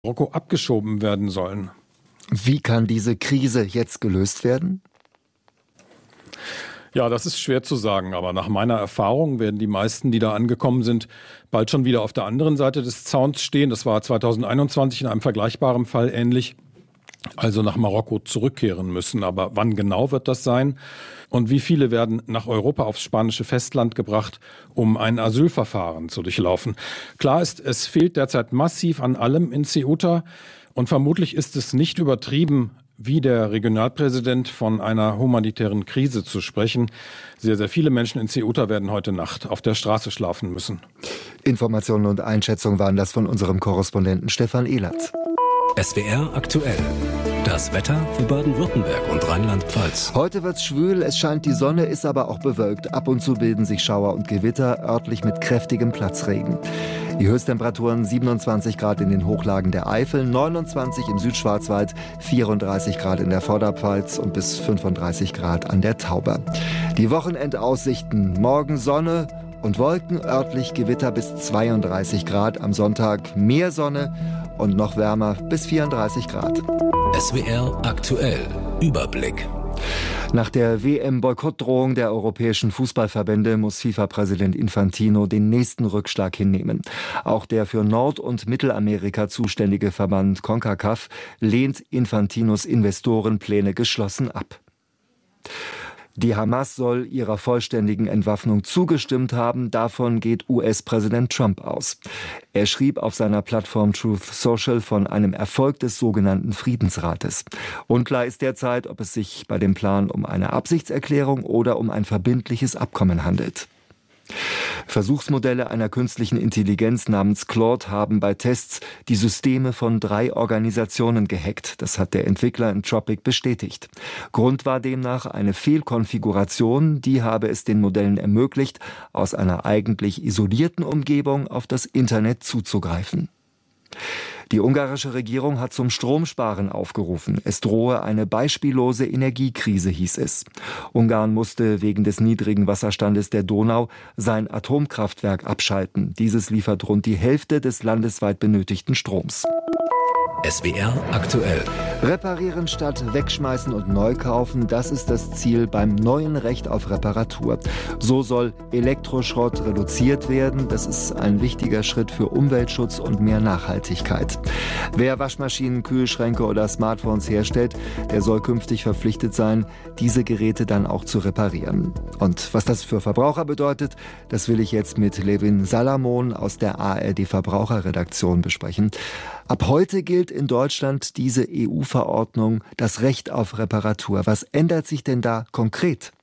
Marokko abgeschoben werden sollen. Wie kann diese Krise jetzt gelöst werden? Ja, das ist schwer zu sagen, aber nach meiner Erfahrung werden die meisten, die da angekommen sind, bald schon wieder auf der anderen Seite des Zauns stehen. Das war 2021 in einem vergleichbaren Fall ähnlich. Also nach Marokko zurückkehren müssen. Aber wann genau wird das sein? Und wie viele werden nach Europa aufs spanische Festland gebracht, um ein Asylverfahren zu durchlaufen? Klar ist, es fehlt derzeit massiv an allem in Ceuta. Und vermutlich ist es nicht übertrieben, wie der Regionalpräsident von einer humanitären Krise zu sprechen. Sehr, sehr viele Menschen in Ceuta werden heute Nacht auf der Straße schlafen müssen. Informationen und Einschätzungen waren das von unserem Korrespondenten Stefan Ehlert. SWR aktuell. Das Wetter für Baden-Württemberg und Rheinland-Pfalz. Heute wird's schwül, es scheint die Sonne, ist aber auch bewölkt. Ab und zu bilden sich Schauer und Gewitter, örtlich mit kräftigem Platzregen. Die Höchsttemperaturen 27 Grad in den Hochlagen der Eifel, 29 im Südschwarzwald, 34 Grad in der Vorderpfalz und bis 35 Grad an der Tauber. Die Wochenendaussichten: morgen Sonne und Wolken, örtlich Gewitter bis 32 Grad. Am Sonntag mehr Sonne und noch wärmer bis 34 Grad. SWR aktuell. Überblick. Nach der WM-Boykottdrohung der europäischen Fußballverbände muss FIFA-Präsident Infantino den nächsten Rückschlag hinnehmen. Auch der für Nord- und Mittelamerika zuständige Verband CONCACAF lehnt Infantinos Investorenpläne geschlossen ab. Die Hamas soll ihrer vollständigen Entwaffnung zugestimmt haben. Davon geht US-Präsident Trump aus. Er schrieb auf seiner Plattform Truth Social von einem Erfolg des sogenannten Friedensrates. Unklar ist derzeit, ob es sich bei dem Plan um eine Absichtserklärung oder um ein verbindliches Abkommen handelt. Versuchsmodelle einer künstlichen Intelligenz namens Claude haben bei Tests die Systeme von 3 Organisationen gehackt. Das hat der Entwickler Anthropic bestätigt. Grund war demnach eine Fehlkonfiguration, die habe es den Modellen ermöglicht, aus einer eigentlich isolierten Umgebung auf das Internet zuzugreifen. Die ungarische Regierung hat zum Stromsparen aufgerufen. Es drohe eine beispiellose Energiekrise, hieß es. Ungarn musste wegen des niedrigen Wasserstandes der Donau sein Atomkraftwerk abschalten. Dieses liefert rund die Hälfte des landesweit benötigten Stroms. SWR aktuell. Reparieren statt wegschmeißen und neu kaufen, das ist das Ziel beim neuen Recht auf Reparatur. So soll Elektroschrott reduziert werden. Das ist ein wichtiger Schritt für Umweltschutz und mehr Nachhaltigkeit. Wer Waschmaschinen, Kühlschränke oder Smartphones herstellt, der soll künftig verpflichtet sein, diese Geräte dann auch zu reparieren. Und was das für Verbraucher bedeutet, das will ich jetzt mit Levin Salamon aus der ARD Verbraucherredaktion besprechen. Ab heute gilt in Deutschland diese EU-Verordnung, das Recht auf Reparatur. Was ändert sich denn da konkret?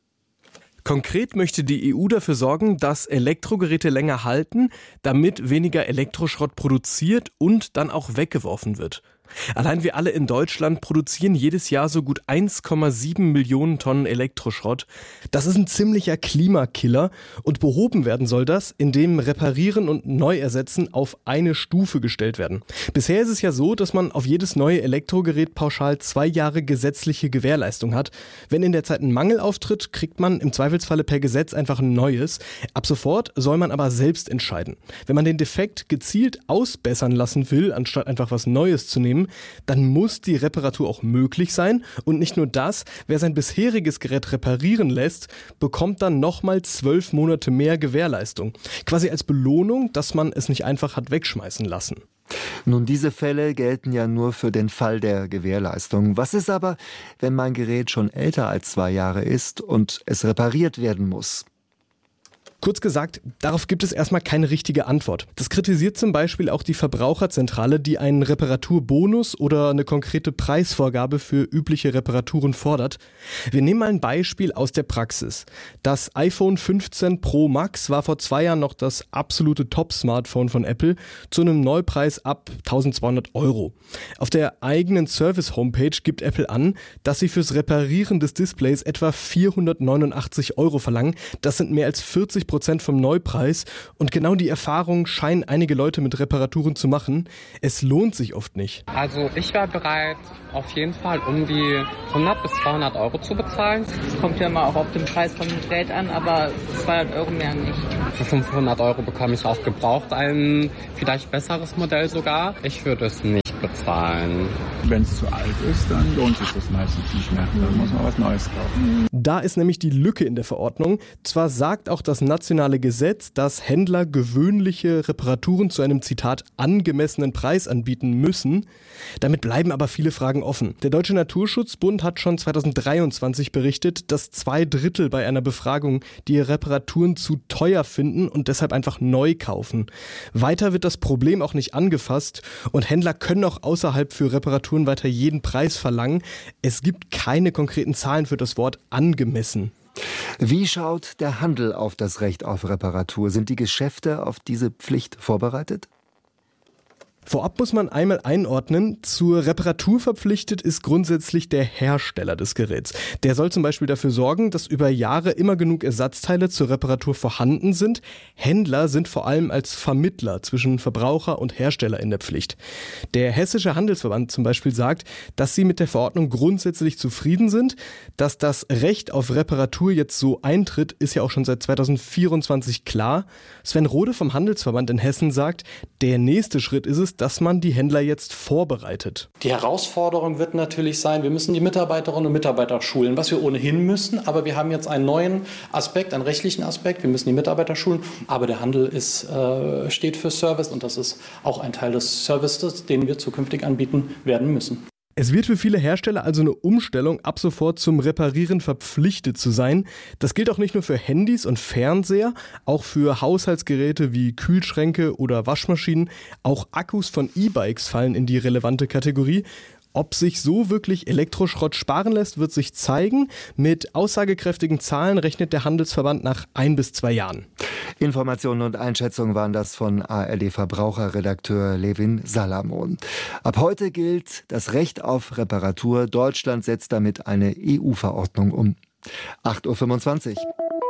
Konkret möchte die EU dafür sorgen, dass Elektrogeräte länger halten, damit weniger Elektroschrott produziert und dann auch weggeworfen wird. Allein wir alle in Deutschland produzieren jedes Jahr so gut 1,7 Millionen Tonnen Elektroschrott. Das ist ein ziemlicher Klimakiller und behoben werden soll das, indem Reparieren und Neuersetzen auf eine Stufe gestellt werden. Bisher ist es ja so, dass man auf jedes neue Elektrogerät pauschal 2 Jahre gesetzliche Gewährleistung hat. Wenn in der Zeit ein Mangel auftritt, kriegt man im Zweifelsfalle per Gesetz einfach ein neues. Ab sofort soll man aber selbst entscheiden. Wenn man den Defekt gezielt ausbessern lassen will, anstatt einfach was Neues zu nehmen, dann muss die Reparatur auch möglich sein. Und nicht nur das, wer sein bisheriges Gerät reparieren lässt, bekommt dann nochmal 12 Monate mehr Gewährleistung. Quasi als Belohnung, dass man es nicht einfach hat wegschmeißen lassen. Nun, diese Fälle gelten ja nur für den Fall der Gewährleistung. Was ist aber, wenn mein Gerät schon älter als 2 Jahre ist und es repariert werden muss? Kurz gesagt, darauf gibt es erstmal keine richtige Antwort. Das kritisiert zum Beispiel auch die Verbraucherzentrale, die einen Reparaturbonus oder eine konkrete Preisvorgabe für übliche Reparaturen fordert. Wir nehmen mal ein Beispiel aus der Praxis. Das iPhone 15 Pro Max war vor 2 Jahren noch das absolute Top-Smartphone von Apple zu einem Neupreis ab 1.200 €. Auf der eigenen Service-Homepage gibt Apple an, dass sie fürs Reparieren des Displays etwa 489 € verlangen. Das sind mehr als 40% 50% vom Neupreis. Und genau die Erfahrung scheinen einige Leute mit Reparaturen zu machen. Es lohnt sich oft nicht. Also ich wäre bereit, auf jeden Fall um die 100 bis 200 Euro zu bezahlen. Es kommt ja immer auch auf den Preis vom Gerät an, aber 200 Euro mehr nicht. Für 500 Euro bekomme ich auch gebraucht ein vielleicht besseres Modell sogar. Ich würde es nicht bezahlen. Wenn es zu alt ist, dann lohnt sich das meistens nicht mehr. Dann muss man was Neues kaufen. Da ist nämlich die Lücke in der Verordnung. Zwar sagt auch das nationale Gesetz, dass Händler gewöhnliche Reparaturen zu einem, Zitat, angemessenen Preis anbieten müssen. Damit bleiben aber viele Fragen offen. Der Deutsche Naturschutzbund hat schon 2023 berichtet, dass 2/3 bei einer Befragung die Reparaturen zu teuer finden und deshalb einfach neu kaufen. Weiter wird das Problem auch nicht angefasst und Händler können auch außerhalb für Reparaturen weiter jeden Preis verlangen. Es gibt keine konkreten Zahlen für das Wort angemessen. Wie schaut der Handel auf das Recht auf Reparatur? Sind die Geschäfte auf diese Pflicht vorbereitet? Vorab muss man einmal einordnen, zur Reparatur verpflichtet ist grundsätzlich der Hersteller des Geräts. Der soll zum Beispiel dafür sorgen, dass über Jahre immer genug Ersatzteile zur Reparatur vorhanden sind. Händler sind vor allem als Vermittler zwischen Verbraucher und Hersteller in der Pflicht. Der Hessische Handelsverband zum Beispiel sagt, dass sie mit der Verordnung grundsätzlich zufrieden sind. Dass das Recht auf Reparatur jetzt so eintritt, ist ja auch schon seit 2024 klar. Sven Rode vom Handelsverband in Hessen sagt, der nächste Schritt ist es, dass man die Händler jetzt vorbereitet. Die Herausforderung wird natürlich sein, wir müssen die Mitarbeiterinnen und Mitarbeiter schulen, was wir ohnehin müssen. Aber wir haben jetzt einen neuen Aspekt, einen rechtlichen Aspekt. Wir müssen die Mitarbeiter schulen. Aber der Handel steht für Service und das ist auch ein Teil des Services, den wir zukünftig anbieten werden müssen. Es wird für viele Hersteller also eine Umstellung, ab sofort zum Reparieren verpflichtet zu sein. Das gilt auch nicht nur für Handys und Fernseher, auch für Haushaltsgeräte wie Kühlschränke oder Waschmaschinen. Auch Akkus von E-Bikes fallen in die relevante Kategorie. Ob sich so wirklich Elektroschrott sparen lässt, wird sich zeigen. Mit aussagekräftigen Zahlen rechnet der Handelsverband nach 1 bis 2 Jahren. Informationen und Einschätzungen waren das von ARD-Verbraucherredakteur Levin Salamon. Ab heute gilt das Recht auf Reparatur. Deutschland setzt damit eine EU-Verordnung um. 8.25 Uhr.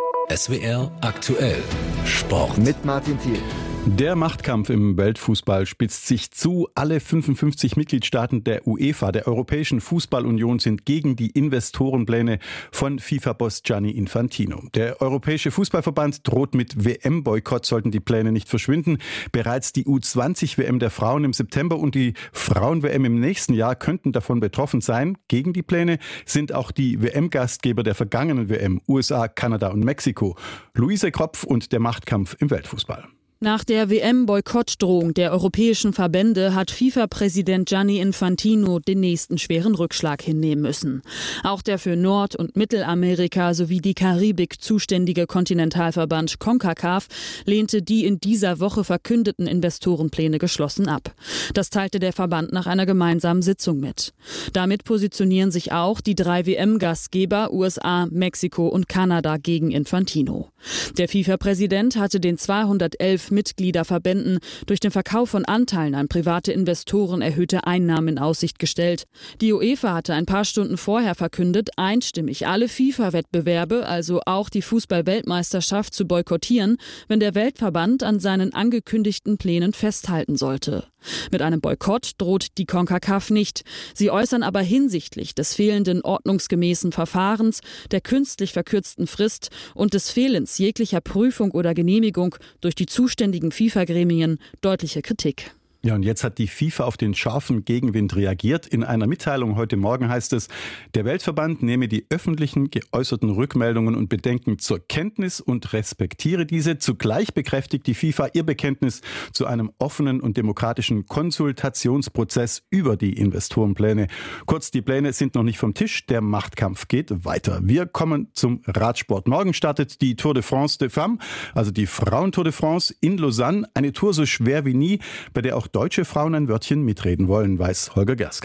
SWR aktuell. Sport. Mit Martin Thiel. Der Machtkampf im Weltfußball spitzt sich zu. Alle 55 Mitgliedstaaten der UEFA, der Europäischen Fußballunion, sind gegen die Investorenpläne von FIFA-Boss Gianni Infantino. Der Europäische Fußballverband droht mit WM-Boykott, sollten die Pläne nicht verschwinden. Bereits die U20-WM der Frauen im September und die Frauen-WM im nächsten Jahr könnten davon betroffen sein. Gegen die Pläne sind auch die WM-Gastgeber der vergangenen WM, USA, Kanada und Mexiko. Luise Kropf und der Machtkampf im Weltfußball. Nach der WM-Boykottdrohung der europäischen Verbände hat FIFA-Präsident Gianni Infantino den nächsten schweren Rückschlag hinnehmen müssen. Auch der für Nord- und Mittelamerika sowie die Karibik zuständige Kontinentalverband CONCACAF lehnte die in dieser Woche verkündeten Investorenpläne geschlossen ab. Das teilte der Verband nach einer gemeinsamen Sitzung mit. Damit positionieren sich auch die 3 WM-Gastgeber USA, Mexiko und Kanada gegen Infantino. Der FIFA-Präsident hatte den 211 Mitgliederverbänden durch den Verkauf von Anteilen an private Investoren erhöhte Einnahmen in Aussicht gestellt. Die UEFA hatte ein paar Stunden vorher verkündet, einstimmig alle FIFA-Wettbewerbe, also auch die Fußball-Weltmeisterschaft, zu boykottieren, wenn der Weltverband an seinen angekündigten Plänen festhalten sollte. Mit einem Boykott droht die CONCACAF nicht. Sie äußern aber hinsichtlich des fehlenden ordnungsgemäßen Verfahrens, der künstlich verkürzten Frist und des Fehlens jeglicher Prüfung oder Genehmigung durch die zuständigen FIFA-Gremien deutliche Kritik. Ja, und jetzt hat die FIFA auf den scharfen Gegenwind reagiert. In einer Mitteilung heute Morgen heißt es, der Weltverband nehme die öffentlichen geäußerten Rückmeldungen und Bedenken zur Kenntnis und respektiere diese. Zugleich bekräftigt die FIFA ihr Bekenntnis zu einem offenen und demokratischen Konsultationsprozess über die Investorenpläne. Kurz, die Pläne sind noch nicht vom Tisch. Der Machtkampf geht weiter. Wir kommen zum Radsport. Morgen startet die Tour de France des Femmes, also die Frauen-Tour de France in Lausanne. Eine Tour so schwer wie nie, bei der auch deutsche Frauen ein Wörtchen mitreden wollen, weiß Holger Gerska.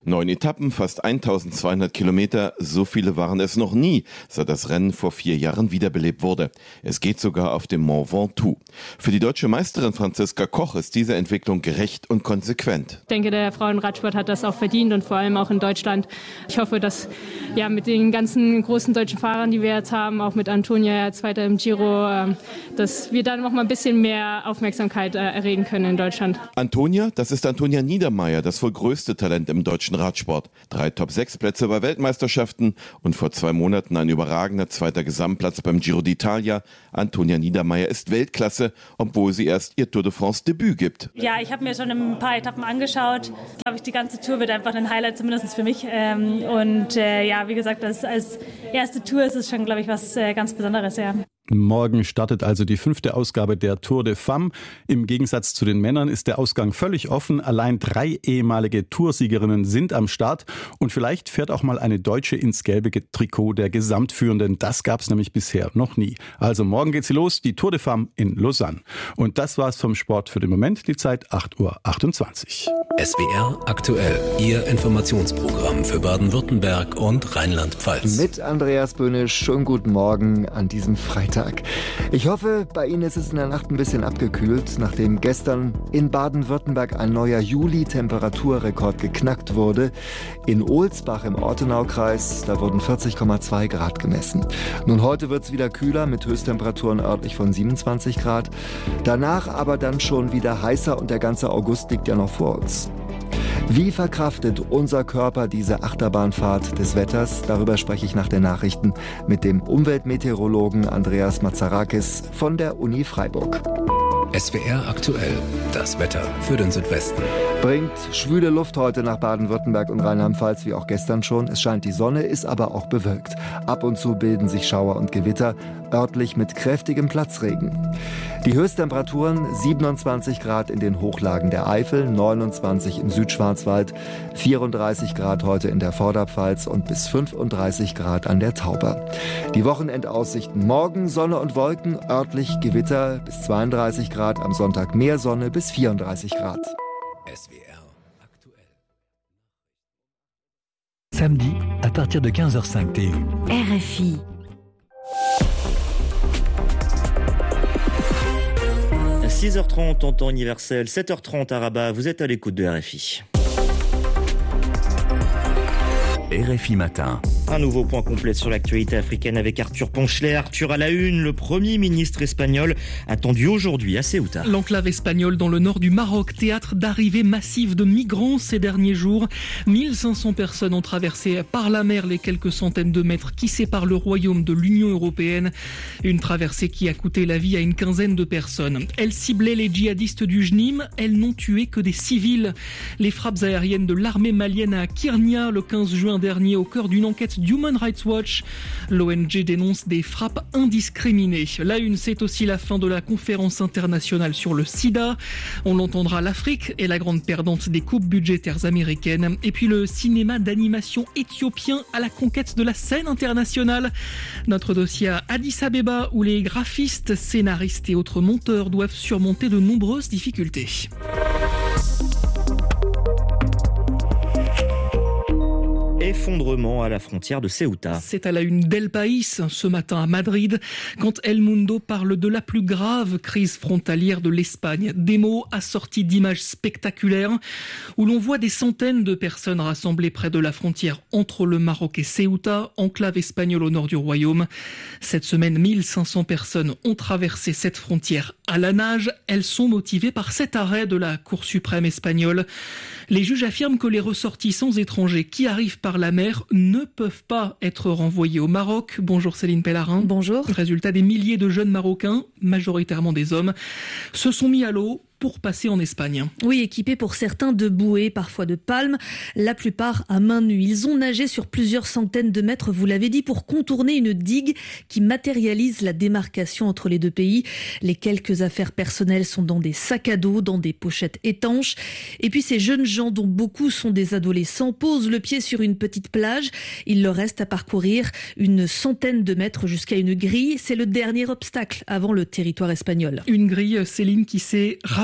9 Etappen, fast 1200 Kilometer, so viele waren es noch nie, seit das Rennen vor 4 Jahren wiederbelebt wurde. Es geht sogar auf dem Mont Ventoux. Für die deutsche Meisterin Franziska Koch ist diese Entwicklung gerecht und konsequent. Ich denke, der Frauenradsport hat das auch verdient und vor allem auch in Deutschland. Ich hoffe, dass mit den ganzen großen deutschen Fahrern, die wir jetzt haben, auch mit Antonia, Zweiter im Giro, dass wir dann noch mal ein bisschen mehr Aufmerksamkeit erregen können in Deutschland. Antonia, das ist Antonia Niedermeyer, das wohl größte Talent im deutschen Radsport. 3 Top-6-Plätze bei Weltmeisterschaften und vor 2 Monaten ein überragender 2. Gesamtplatz beim Giro d'Italia. Antonia Niedermeyer ist Weltklasse, obwohl sie erst ihr Tour de France-Debüt gibt. Ja, ich habe mir schon ein paar Etappen angeschaut. Ich glaube, die ganze Tour wird einfach ein Highlight, zumindest für mich. Wie gesagt, als erste Tour ist es schon, glaube ich, was ganz Besonderes. Ja. Morgen startet also die 5. Ausgabe der Tour de Femmes. Im Gegensatz zu den Männern ist der Ausgang völlig offen. Allein 3 ehemalige Toursiegerinnen sind am Start. Und vielleicht fährt auch mal eine Deutsche ins gelbe Trikot der Gesamtführenden. Das gab es nämlich bisher noch nie. Also morgen geht sie los, die Tour de Femmes in Lausanne. Und das war's vom Sport für den Moment. Die Zeit 8:28 Uhr. SWR aktuell, Ihr Informationsprogramm für Baden-Württemberg und Rheinland-Pfalz. Mit Andreas Böhnisch, schönen guten Morgen an diesem Freitag. Ich hoffe, bei Ihnen ist es in der Nacht ein bisschen abgekühlt, nachdem gestern in Baden-Württemberg ein neuer Juli-Temperaturrekord geknackt wurde. In Ohlsbach im Ortenaukreis, da wurden 40,2 Grad gemessen. Nun, heute wird es wieder kühler mit Höchsttemperaturen örtlich von 27 Grad. Danach aber dann schon wieder heißer und der ganze August liegt ja noch vor uns. Wie verkraftet unser Körper diese Achterbahnfahrt des Wetters? Darüber spreche ich nach den Nachrichten mit dem Umweltmeteorologen Andreas Mazarakis von der Uni Freiburg. SWR aktuell, das Wetter für den Südwesten. Bringt schwüle Luft heute nach Baden-Württemberg und Rheinland-Pfalz, wie auch gestern schon. Es scheint die Sonne, ist aber auch bewölkt. Ab und zu bilden sich Schauer und Gewitter, örtlich mit kräftigem Platzregen. Die Höchsttemperaturen 27 Grad in den Hochlagen der Eifel, 29 im Südschwarzwald, 34 Grad heute in der Vorderpfalz und bis 35 Grad an der Tauber. Die Wochenendaussichten: morgen Sonne und Wolken, örtlich Gewitter bis 32 Grad, am Sonntag mehr Sonne bis 34 Grad. SWR aktuell. Samedi, à partir de 15h05 TU. RFI. À 6h30 en temps universel, 7h30 à Rabat, vous êtes à l'écoute de RFI. RFI Matin. Un nouveau point complet sur l'actualité africaine avec Arthur Ponchelet. Arthur à la une, le Premier ministre espagnol attendu aujourd'hui à Ceuta. L'enclave espagnole dans le nord du Maroc, théâtre d'arrivées massives de migrants ces derniers jours. 1500 personnes ont traversé par la mer les quelques centaines de mètres qui séparent le royaume de l'Union européenne. Une traversée qui a coûté la vie à une quinzaine de personnes. Elles ciblaient les djihadistes du JNIM, elles n'ont tué que des civils. Les frappes aériennes de l'armée malienne à Kirnia le 15 juin dernier au cœur d'une enquête Human Rights Watch. L'ONG dénonce des frappes indiscriminées. La une, c'est aussi la fin de la conférence internationale sur le sida. On l'entendra, l'Afrique est la grande perdante des coupes budgétaires américaines. Et puis le cinéma d'animation éthiopien à la conquête de la scène internationale. Notre dossier à Addis Abeba où les graphistes, scénaristes et autres monteurs doivent surmonter de nombreuses difficultés. Effondrement à la frontière de Ceuta. C'est à la une d'El País ce matin à Madrid quand El Mundo parle de la plus grave crise frontalière de l'Espagne. Des mots assortis d'images spectaculaires où l'on voit des centaines de personnes rassemblées près de la frontière entre le Maroc et Ceuta, enclave espagnole au nord du royaume. Cette semaine, 1500 personnes ont traversé cette frontière à la nage. Elles sont motivées par cet arrêt de la Cour suprême espagnole. Les juges affirment que les ressortissants étrangers qui arrivent par la mer ne peuvent pas être renvoyés au Maroc. Bonjour Céline Pellarin. Bonjour. Résultat, des milliers de jeunes Marocains, majoritairement des hommes, se sont mis à l'eau pour passer en Espagne. Oui, équipés pour certains de bouées, parfois de palmes, la plupart à main nue. Ils ont nagé sur plusieurs centaines de mètres, vous l'avez dit, pour contourner une digue qui matérialise la démarcation entre les deux pays. Les quelques affaires personnelles sont dans des sacs à dos, dans des pochettes étanches. Et puis ces jeunes gens, dont beaucoup sont des adolescents, posent le pied sur une petite plage. Il leur reste à parcourir une centaine de mètres jusqu'à une grille. C'est le dernier obstacle avant le territoire espagnol. Une grille, Céline, qui s'est rapidement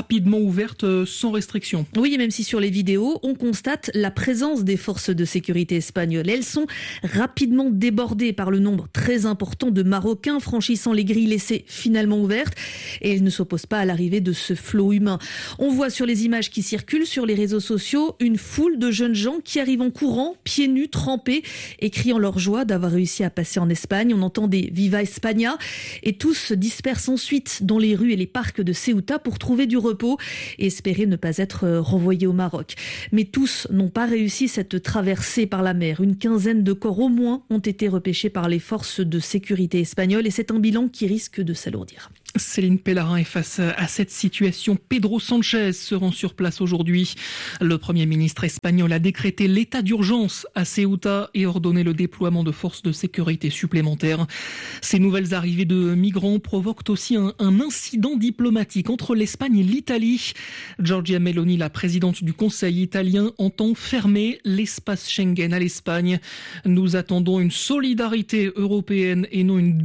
rapidement ouverte sans restriction. Oui, même si sur les vidéos, on constate la présence des forces de sécurité espagnoles. Elles sont rapidement débordées par le nombre très important de Marocains franchissant les grilles laissées finalement ouvertes. Et elles ne s'opposent pas à l'arrivée de ce flot humain. On voit sur les images qui circulent sur les réseaux sociaux une foule de jeunes gens qui arrivent en courant, pieds nus, trempés, et criant leur joie d'avoir réussi à passer en Espagne. On entend des Viva España et tous se dispersent ensuite dans les rues et les parcs de Ceuta pour trouver du repos et espérer ne pas être renvoyés au Maroc. Mais tous n'ont pas réussi cette traversée par la mer. Une quinzaine de corps au moins ont été repêchés par les forces de sécurité espagnoles et c'est un bilan qui risque de s'alourdir. Céline Pellarin est face à cette situation. Pedro Sanchez se rend sur place aujourd'hui. Le Premier ministre espagnol a décrété l'état d'urgence à Ceuta et ordonné le déploiement de forces de sécurité supplémentaires. Ces nouvelles arrivées de migrants provoquent aussi un incident diplomatique entre l'Espagne et l'Italie. Giorgia Meloni, la présidente du Conseil italien, entend fermer l'espace Schengen à l'Espagne. Nous attendons une solidarité européenne et non une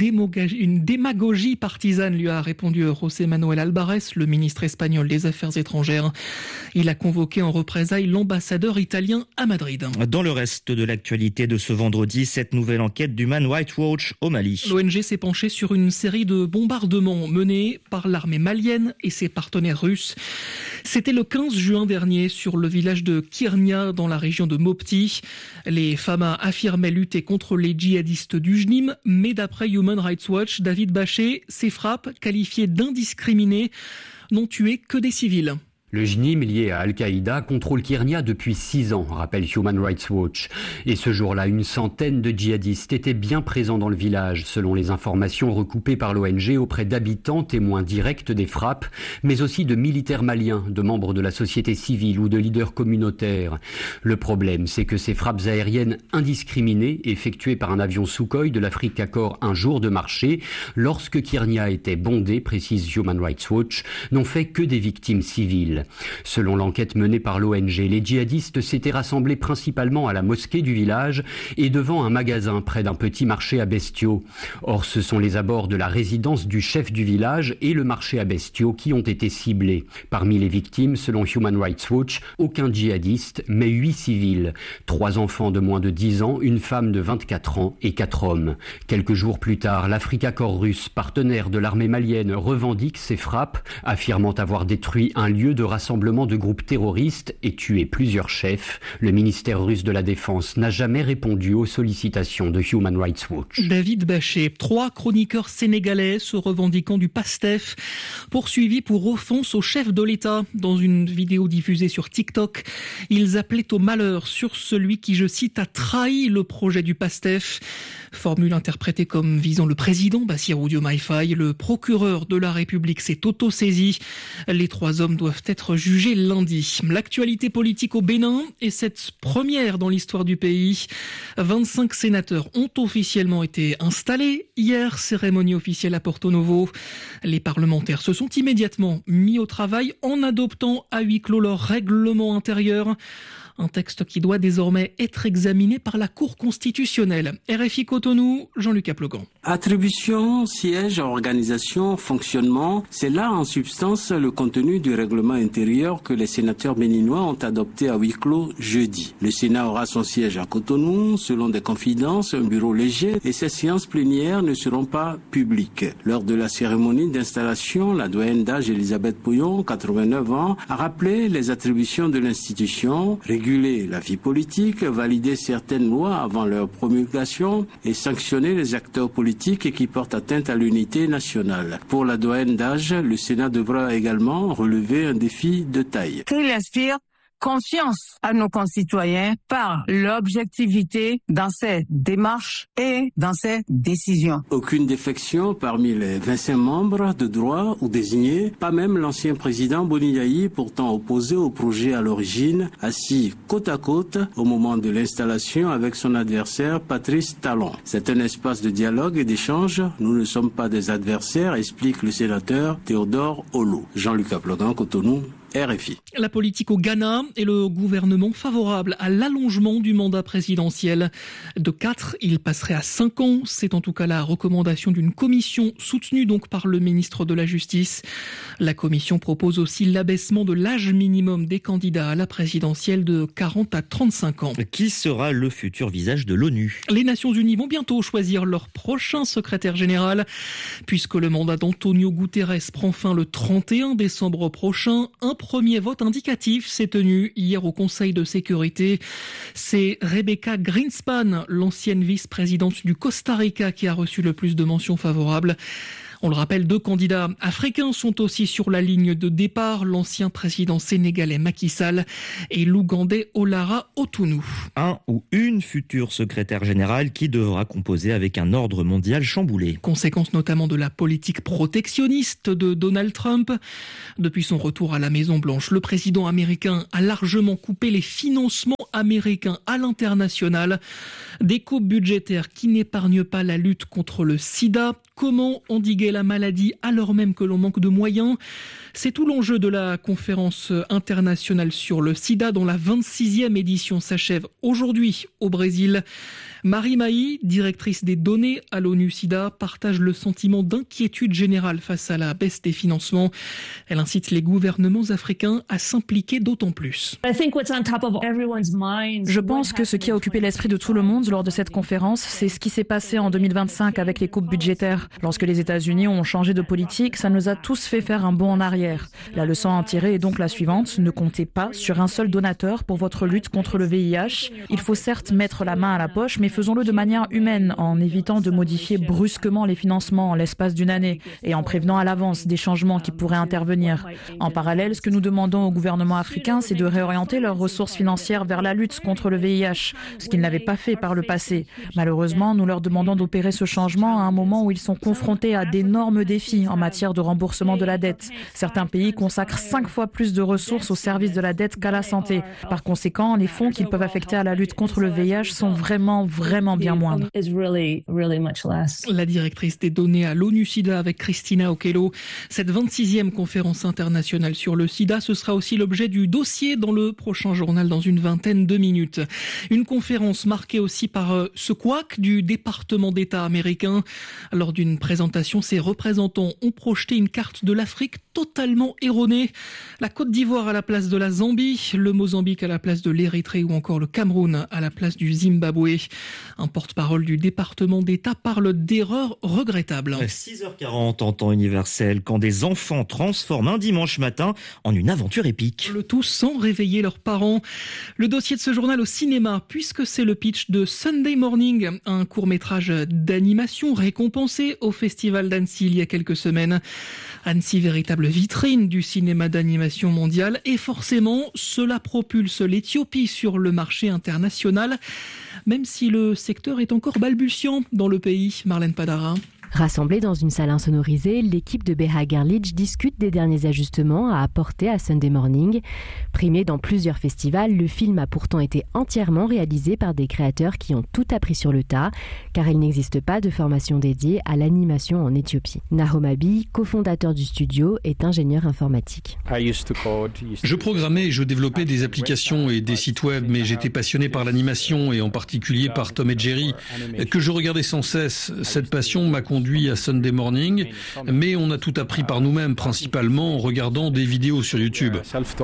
démagogie partisane, lui a répondu José Manuel Albares, le ministre espagnol des Affaires étrangères. Il a convoqué en représailles l'ambassadeur italien à Madrid. Dans le reste de l'actualité de ce vendredi, cette nouvelle enquête d'Human Rights Watch au Mali. L'ONG s'est penchée sur une série de bombardements menés par l'armée malienne et ses partenaires russes. C'était le 15 juin dernier sur le village de Kirnia dans la région de Mopti. Les FAMA affirmaient lutter contre les djihadistes du JNIM, mais d'après Human Rights Watch, David Bachet, ces frappes, qualifiées d'indiscriminées, n'ont tué que des civils. Le JNIM, lié à Al-Qaïda, contrôle Kirnia depuis 6 ans, rappelle Human Rights Watch. Et ce jour-là, une centaine de djihadistes étaient bien présents dans le village, selon les informations recoupées par l'ONG auprès d'habitants, témoins directs des frappes, mais aussi de militaires maliens, de membres de la société civile ou de leaders communautaires. Le problème, c'est que ces frappes aériennes indiscriminées, effectuées par un avion Sukhoi de l'Afrique Accord un jour de marché, lorsque Kirnia était bondé, précise Human Rights Watch, n'ont fait que des victimes civiles. Selon l'enquête menée par l'ONG, les djihadistes s'étaient rassemblés principalement à la mosquée du village et devant un magasin près d'un petit marché à bestiaux. Or, ce sont les abords de la résidence du chef du village et le marché à bestiaux qui ont été ciblés. Parmi les victimes, selon Human Rights Watch, aucun djihadiste, mais 8 civils. 3 enfants de moins de 10 ans, une femme de 24 ans et 4 hommes. Quelques jours plus tard, l'Afrique Accord russe, partenaire de l'armée malienne, revendique ces frappes, affirmant avoir détruit un lieu de rassemblement de groupes terroristes et tué plusieurs chefs. Le ministère russe de la Défense n'a jamais répondu aux sollicitations de Human Rights Watch. David Bachet, 3 chroniqueurs sénégalais se revendiquant du PASTEF, poursuivis pour offense au chef de l'État. Dans une vidéo diffusée sur TikTok, ils appelaient au malheur sur celui qui, je cite, a trahi le projet du PASTEF. Formule interprétée comme visant le président Bassirou Diomaye Faye. Le procureur de la République s'est auto-saisi. Les 3 hommes doivent être jugés lundi. L'actualité politique au Bénin est cette première dans l'histoire du pays. 25 sénateurs ont officiellement été installés. Hier, cérémonie officielle à Porto Novo. Les parlementaires se sont immédiatement mis au travail en adoptant à huis clos leur règlement intérieur. Un texte qui doit désormais être examiné par la Cour constitutionnelle. RFI Cotonou, Jean-Luc Aplogan. Attribution, siège, organisation, fonctionnement, c'est là en substance le contenu du règlement intérieur que les sénateurs béninois ont adopté à huis clos jeudi. Le Sénat aura son siège à Cotonou, selon des confidences, un bureau léger et ses séances plénières ne seront pas publiques. Lors de la cérémonie d'installation, la doyenne d'âge Elisabeth Pouillon, 89 ans, a rappelé les attributions de l'institution, réguler la vie politique, valider certaines lois avant leur promulgation et sanctionner les acteurs politiques qui portent atteinte à l'unité nationale. Pour la doyenne d'âge, le Sénat devra également relever un défi de taille. Qu'il inspire confiance à nos concitoyens par l'objectivité dans ses démarches et dans ses décisions. Aucune défection parmi les 25 membres de droit ou désignés, pas même l'ancien président Boniaï, pourtant opposé au projet à l'origine, assis côte à côte au moment de l'installation avec son adversaire Patrice Talon. C'est un espace de dialogue et d'échange. Nous ne sommes pas des adversaires, explique le sénateur Théodore Olo. Jean-Luc Aplogan, Cotonou. RFI. La politique au Ghana et le gouvernement favorable à l'allongement du mandat présidentiel. De 4, il passerait à 5 ans. C'est en tout cas la recommandation d'une commission soutenue donc par le ministre de la Justice. La commission propose aussi l'abaissement de l'âge minimum des candidats à la présidentielle de 40 à 35 ans. Qui sera le futur visage de l'ONU ? Les Nations Unies vont bientôt choisir leur prochain secrétaire général. Puisque le mandat d'Antonio Guterres prend fin le 31 décembre prochain, un premier vote indicatif s'est tenu hier au Conseil de sécurité. C'est Rebecca Greenspan, l'ancienne vice-présidente du Costa Rica, qui a reçu le plus de mentions favorables. On le rappelle, 2 candidats africains sont aussi sur la ligne de départ, l'ancien président sénégalais Macky Sall et l'Ougandais Olara Otunu. Un ou une future secrétaire générale qui devra composer avec un ordre mondial chamboulé. Conséquence notamment de la politique protectionniste de Donald Trump. Depuis son retour à la Maison-Blanche, le président américain a largement coupé les financements américains à l'international. Des coupes budgétaires qui n'épargnent pas la lutte contre le sida. Comment endiguer la maladie alors même que l'on manque de moyens ? C'est tout l'enjeu de la conférence internationale sur le sida dont la 26e édition s'achève aujourd'hui au Brésil. Marie Mailly, directrice des données à l'ONU-SIDA, partage le sentiment d'inquiétude générale face à la baisse des financements. Elle incite les gouvernements africains à s'impliquer d'autant plus. Je pense que ce qui a occupé l'esprit de tout le monde lors de cette conférence, c'est ce qui s'est passé en 2025 avec les coupes budgétaires. Lorsque les États-Unis ont changé de politique, ça nous a tous fait faire un bond en arrière. La leçon à en tirer est donc la suivante. Ne comptez pas sur un seul donateur pour votre lutte contre le VIH. Il faut certes mettre la main à la poche, mais faisons-le de manière humaine, en évitant de modifier brusquement les financements en l'espace d'une année et en prévenant à l'avance des changements qui pourraient intervenir. En parallèle, ce que nous demandons au gouvernement africain, c'est de réorienter leurs ressources financières vers la lutte contre le VIH, ce qu'ils n'avaient pas fait par le passé. Malheureusement, nous leur demandons d'opérer ce changement à un moment où ils sont confrontés à d'énormes défis en matière de remboursement de la dette. Certains pays consacrent 5 fois plus de ressources au service de la dette qu'à la santé. Par conséquent, les fonds qu'ils peuvent affecter à la lutte contre le VIH sont vraiment bien moindres. La directrice des données à l'ONU-SIDA avec Christina Okello. Cette 26e conférence internationale sur le sida, ce sera aussi l'objet du dossier dans le prochain journal dans une vingtaine de minutes. Une conférence marquée aussi par ce couac du département d'État américain. Lors d'une présentation, ses représentants ont projeté une carte de l'Afrique totalement erronée. La Côte d'Ivoire à la place de la Zambie, le Mozambique à la place de l'Érythrée ou encore le Cameroun à la place du Zimbabwe. Un porte-parole du département d'État parle d'erreurs regrettables. 6h40 en temps universel, quand des enfants transforment un dimanche matin en une aventure épique. Le tout sans réveiller leurs parents. Le dossier de ce journal au cinéma, puisque c'est le pitch de Sunday Morning, un court-métrage d'animation récompensé au Festival d'Annecy il y a quelques semaines. Annecy, véritable vitrine du cinéma d'animation mondial, et forcément, cela propulse l'Éthiopie sur le marché international, même si le secteur est encore balbutiant dans le pays. Marlène Padara. Rassemblée dans une salle insonorisée, l'équipe de Beha Gerlich discute des derniers ajustements à apporter à Sunday Morning. Primé dans plusieurs festivals, le film a pourtant été entièrement réalisé par des créateurs qui ont tout appris sur le tas, car il n'existe pas de formation dédiée à l'animation en Éthiopie. Nahom Abi, cofondateur du studio, est ingénieur informatique. Je programmais et je développais des applications et des sites web, mais j'étais passionné par l'animation et en particulier par Tom et Jerry, que je regardais sans cesse. Cette passion m'a conduit à Sunday Morning, mais on a tout appris par nous-mêmes, principalement en regardant des vidéos sur YouTube.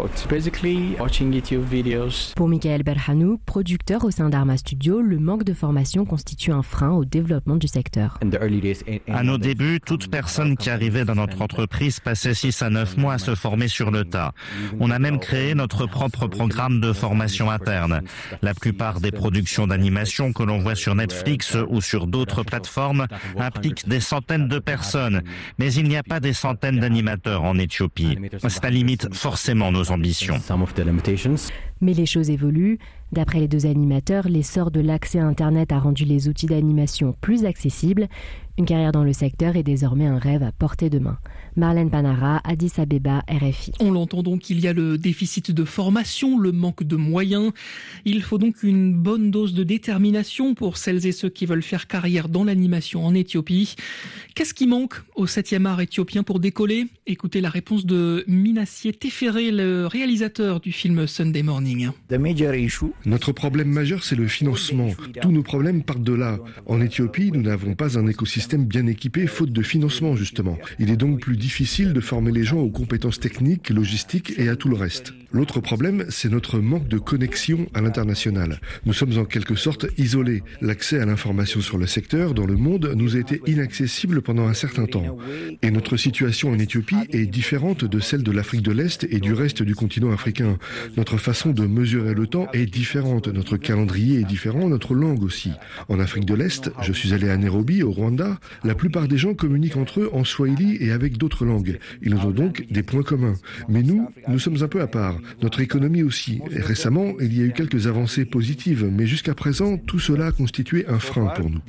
Pour Michael Berhanou, producteur au sein d'Arma Studio, le manque de formation constitue un frein au développement du secteur. À nos débuts, toute personne qui arrivait dans notre entreprise passait 6 à 9 mois à se former sur le tas. On a même créé notre propre programme de formation interne. La plupart des productions d'animation que l'on voit sur Netflix ou sur d'autres plateformes impliquent des centaines de personnes, mais il n'y a pas des centaines d'animateurs en Éthiopie. Cela limite forcément nos ambitions. Mais les choses évoluent. D'après les deux animateurs, l'essor de l'accès à Internet a rendu les outils d'animation plus accessibles. Une carrière dans le secteur est désormais un rêve à portée de main. Marlène Panara, Addis Abeba, RFI. On l'entend donc, il y a le déficit de formation, le manque de moyens. Il faut donc une bonne dose de détermination pour celles et ceux qui veulent faire carrière dans l'animation en Éthiopie. Qu'est-ce qui manque au 7e art éthiopien pour décoller ? Écoutez la réponse de Minassié Tefere, le réalisateur du film Sunday Morning. Notre problème majeur, c'est le financement. Tous nos problèmes partent de là. En Éthiopie, nous n'avons pas un écosystème bien équipé, faute de financement, justement. Il est donc plus difficile de former les gens aux compétences techniques, logistiques et à tout le reste. L'autre problème, c'est notre manque de connexion à l'international. Nous sommes en quelque sorte isolés. L'accès à l'information sur le secteur dans le monde nous a été inaccessible pendant un certain temps. Et notre situation en Éthiopie est différente de celle de l'Afrique de l'Est et du reste du continent africain. Notre façon de mesurer le temps est différente, notre calendrier est différent, notre langue aussi. En Afrique de l'Est, je suis allé à Nairobi, au Rwanda, la plupart des gens communiquent entre eux en swahili et avec d'autres langues. Ils ont donc des points communs. Mais nous sommes un peu à part. Notre économie aussi. Et récemment, il y a eu quelques avancées positives, mais jusqu'à présent, tout cela a constitué un frein pour nous.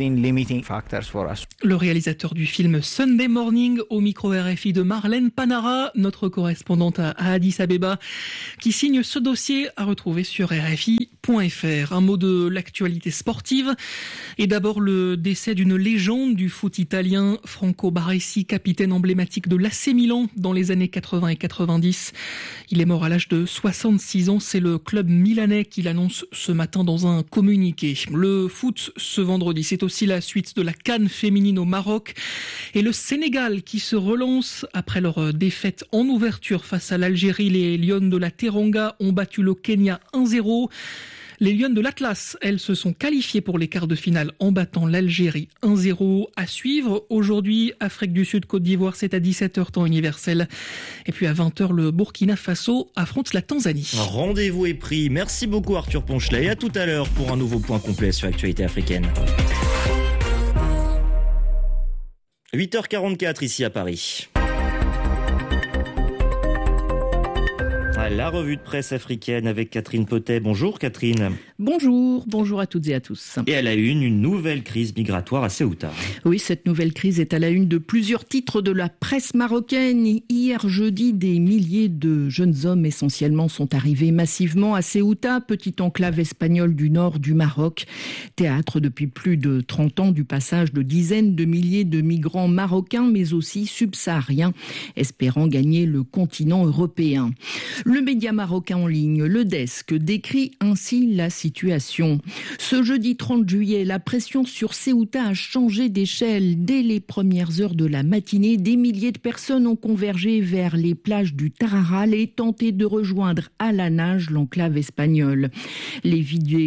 Le réalisateur du film Sunday Morning au micro RFI de Marlène Panara, notre correspondante à Addis Abeba, qui signe ce dossier à retrouver sur RFI.fr. Un mot de l'actualité sportive et d'abord le décès d'une légende du foot italien, Franco Baresi, capitaine emblématique de l'AC Milan dans les années 80 et 90. Il est mort à l'âge de 66 ans, c'est le club milanais qui l'annonce ce matin dans un communiqué. Le foot ce vendredi, c'est aussi la suite de la CAN féminine au Maroc et le Sénégal qui se relance après leur défaite en ouverture face à l'Algérie. Les Lionnes de la Teranga ont battu le Kenya 1-0. Les Lionnes de l'Atlas, elles se sont qualifiées pour les quarts de finale en battant l'Algérie 1-0 à suivre. Aujourd'hui, Afrique du Sud, Côte d'Ivoire, c'est à 17h temps universel. Et puis à 20h, le Burkina Faso affronte la Tanzanie. Rendez-vous est pris. Merci beaucoup Arthur Ponchelet. Et à tout à l'heure pour un nouveau point complet sur l'actualité africaine. 8h44 ici à Paris. La revue de presse africaine avec Catherine Potet. Bonjour Catherine. Bonjour à toutes et à tous. Et à la une nouvelle crise migratoire à Ceuta. Oui, cette nouvelle crise est à la une de plusieurs titres de la presse marocaine. Hier jeudi, des milliers de jeunes hommes essentiellement sont arrivés massivement à Ceuta, petite enclave espagnole du nord du Maroc. Théâtre depuis plus de 30 ans du passage de dizaines de milliers de migrants marocains, mais aussi subsahariens, espérant gagner le continent européen. Le média marocain en ligne, Le Desk, décrit ainsi la situation. Ce jeudi 30 juillet, la pression sur Ceuta a changé d'échelle. Dès les premières heures de la matinée, des milliers de personnes ont convergé vers les plages du Tararal et tenté de rejoindre à la nage l'enclave espagnole. Les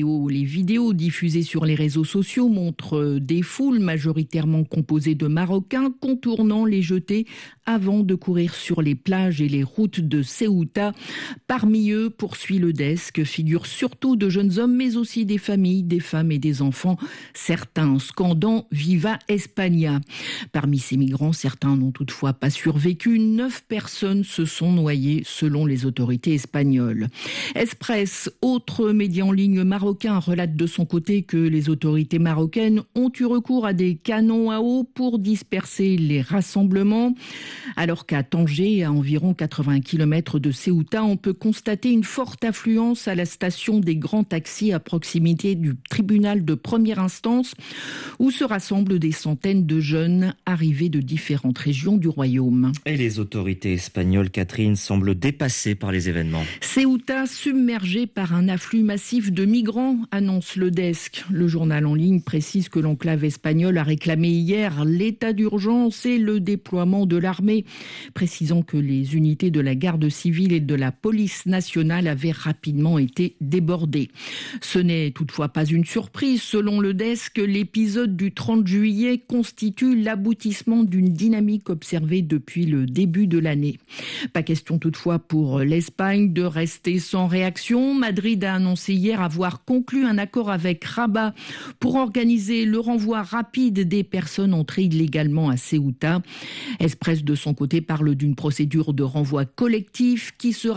vidéos diffusées sur les réseaux sociaux montrent des foules majoritairement composées de Marocains contournant les jetées avant de courir sur les plages et les routes de Ceuta. Parmi eux, poursuit Le Desk, figurent surtout de jeunes hommes, mais aussi des familles, des femmes et des enfants, certains scandant « Viva España ». Parmi ces migrants, certains n'ont toutefois pas survécu. 9 personnes se sont noyées selon les autorités espagnoles. Express, autre média en ligne marocain, relate de son côté que les autorités marocaines ont eu recours à des canons à eau pour disperser les rassemblements. Alors qu'à Tanger, à environ 80 km de Ceuta, on peut constater une forte affluence à la station des grands taxis à proximité du tribunal de première instance où se rassemblent des centaines de jeunes arrivés de différentes régions du royaume. Et les autorités espagnoles, Catherine, semblent dépassées par les événements. Ceuta submergée par un afflux massif de migrants, annonce Le Desk. Le journal en ligne précise que l'enclave espagnole a réclamé hier l'état d'urgence et le déploiement de l'armée, précisant que les unités de la garde civile et de la police nationale avaient rapidement été débordées. Ce n'est toutefois pas une surprise. Selon Le Desk, l'épisode du 30 juillet constitue l'aboutissement d'une dynamique observée depuis le début de l'année. Pas question toutefois pour l'Espagne de rester sans réaction. Madrid a annoncé hier avoir conclu un accord avec Rabat pour organiser le renvoi rapide des personnes entrées illégalement à Ceuta. Express de son côté parle d'une procédure de renvoi collectif qui sera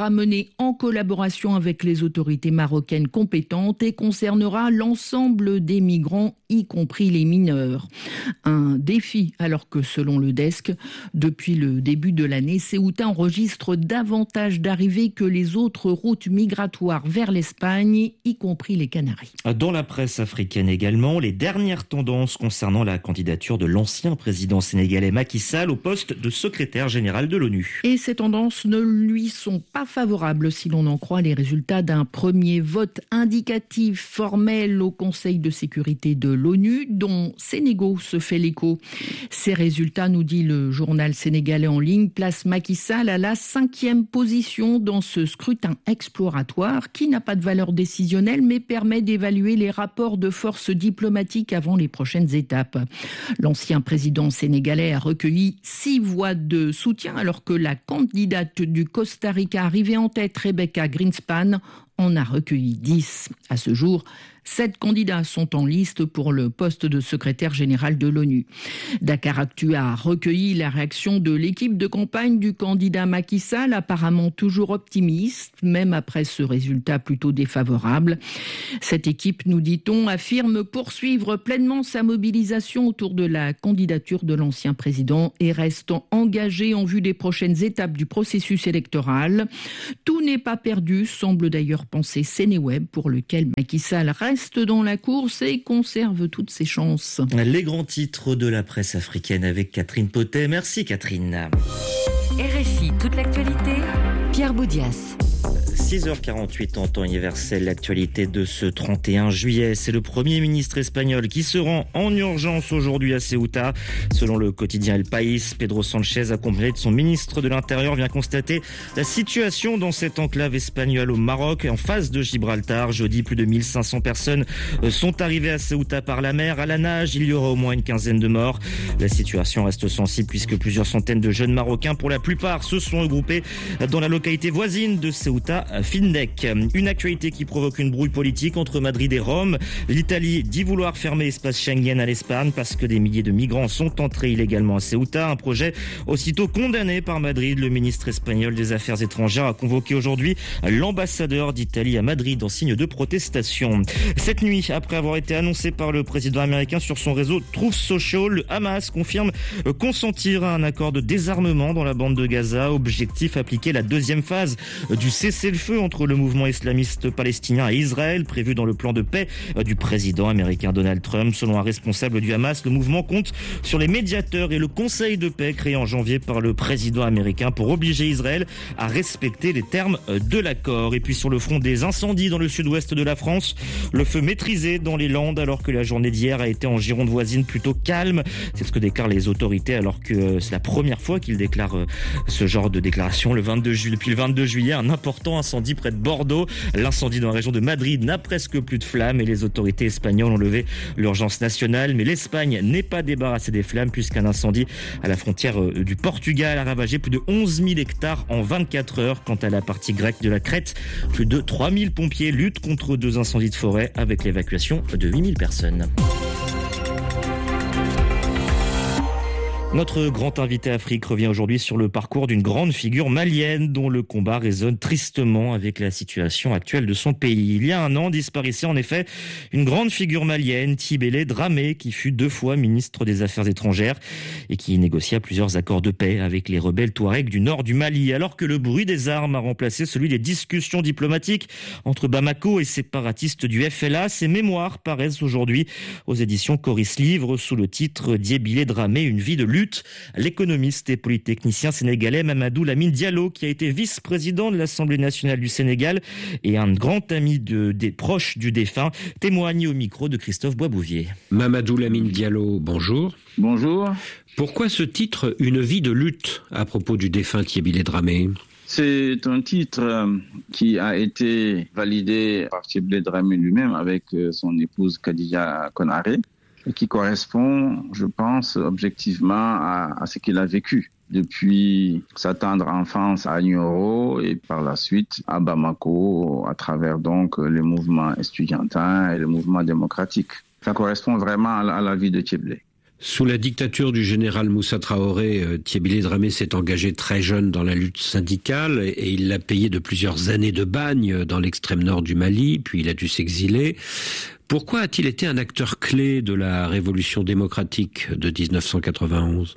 sera menée en collaboration avec les autorités marocaines compétentes et concernera l'ensemble des migrants, y compris les mineurs. Un défi alors que selon le desk, depuis le début de l'année, Ceuta enregistre davantage d'arrivées que les autres routes migratoires vers l'Espagne, y compris les Canaries. Dans la presse africaine également, les dernières tendances concernant la candidature de l'ancien président sénégalais Macky Sall au poste de secrétaire général de l'ONU. Et ces tendances ne lui sont pas favorables si l'on en croit les résultats d'un premier vote indicatif formel au Conseil de sécurité de l'ONU, dont Sénégal se fait l'écho. Ces résultats, nous dit le journal sénégalais en ligne, placent Macky Sall à la 5e position dans ce scrutin exploratoire qui n'a pas de valeur décisionnelle mais permet d'évaluer les rapports de force diplomatiques avant les prochaines étapes. L'ancien président sénégalais a recueilli 6 voix de soutien alors que la candidate du Costa Rica arrivée en tête, Rebecca Greenspan, en a recueilli 10. À ce jour, 7 candidats sont en liste pour le poste de secrétaire général de l'ONU. Dakaractu a recueilli la réaction de l'équipe de campagne du candidat Macky Sall, apparemment toujours optimiste, même après ce résultat plutôt défavorable. Cette équipe, nous dit-on, affirme poursuivre pleinement sa mobilisation autour de la candidature de l'ancien président et reste engagée en vue des prochaines étapes du processus électoral. Tout n'est pas perdu, semble d'ailleurs penser Sénéweb, pour lequel Macky Sall reste dans la course et conserve toutes ses chances. Les grands titres de la presse africaine avec Catherine Potet. Merci Catherine. RFI, toute l'actualité, Pierre Boudias. 6h48 en temps universel, l'actualité de ce 31 juillet. C'est le Premier ministre espagnol qui se rend en urgence aujourd'hui à Ceuta. Selon le quotidien El País, Pedro Sánchez, accompagné de son ministre de l'Intérieur, vient constater la situation dans cette enclave espagnole au Maroc, en face de Gibraltar. Jeudi, plus de 1500 personnes sont arrivées à Ceuta par la mer. À la nage, il y aura au moins une quinzaine de morts. La situation reste sensible puisque plusieurs centaines de jeunes Marocains, pour la plupart, se sont regroupés dans la localité voisine de Ceuta, Findec. Une actualité qui provoque une brouille politique entre Madrid et Rome. L'Italie dit vouloir fermer l'espace Schengen à l'Espagne parce que des milliers de migrants sont entrés illégalement à Ceuta. Un projet aussitôt condamné par Madrid. Le ministre espagnol des Affaires étrangères a convoqué aujourd'hui l'ambassadeur d'Italie à Madrid en signe de protestation. Cette nuit, après avoir été annoncé par le président américain sur son réseau Truth Social, le Hamas confirme consentir à un accord de désarmement dans la bande de Gaza. Objectif, appliquer la deuxième phase du cessez-le-feu entre le mouvement islamiste palestinien et Israël, prévu dans le plan de paix du président américain Donald Trump. Selon un responsable du Hamas, le mouvement compte sur les médiateurs et le conseil de paix créé en janvier par le président américain pour obliger Israël à respecter les termes de l'accord. Et puis sur le front des incendies dans le sud-ouest de la France, le feu maîtrisé dans les Landes alors que la journée d'hier a été en Gironde voisine plutôt calme. C'est ce que déclarent les autorités alors que c'est la première fois qu'ils déclarent ce genre de déclaration. Depuis le 22 juillet, un important incendie près de Bordeaux. L'incendie dans la région de Madrid n'a presque plus de flammes et les autorités espagnoles ont levé l'urgence nationale. Mais l'Espagne n'est pas débarrassée des flammes puisqu'un incendie à la frontière du Portugal a ravagé plus de 11 000 hectares en 24 heures. Quant à la partie grecque de la Crète, plus de 3 000 pompiers luttent contre 2 incendies de forêt avec l'évacuation de 8 000 personnes. Notre grand invité Afrique revient aujourd'hui sur le parcours d'une grande figure malienne dont le combat résonne tristement avec la situation actuelle de son pays. Il y a un an disparaissait en effet une grande figure malienne, Tibélé Dramé, qui fut 2 fois ministre des Affaires étrangères et qui négocia plusieurs accords de paix avec les rebelles Touaregs du nord du Mali. Alors que le bruit des armes a remplacé celui des discussions diplomatiques entre Bamako et séparatistes du FLA, ses mémoires paraissent aujourd'hui aux éditions Coris Livre sous le titre Tibélé Dramé, une vie de lutte. L'économiste et polytechnicien sénégalais Mamadou Lamine Diallo, qui a été vice-président de l'Assemblée nationale du Sénégal et un grand ami des proches du défunt, témoigne au micro de Christophe Boisbouvier. Mamadou Lamine Diallo, bonjour. Bonjour. Pourquoi ce titre, Une vie de lutte, à propos du défunt Tibélé Dramé ? C'est un titre qui a été validé par Tibélé Dramé lui-même avec son épouse Khadija Konaré, et qui correspond, je pense, objectivement à ce qu'il a vécu depuis sa tendre enfance à Nioro et par la suite à Bamako, à travers donc les mouvements estudiantins et le mouvement démocratique. Ça correspond vraiment à la vie de Tibélé. Sous la dictature du général Moussa Traoré, Thébilé Dramé s'est engagé très jeune dans la lutte syndicale et il l'a payé de plusieurs années de bagne dans l'extrême nord du Mali, puis il a dû s'exiler. Pourquoi a-t-il été un acteur clé de la révolution démocratique de 1991 ?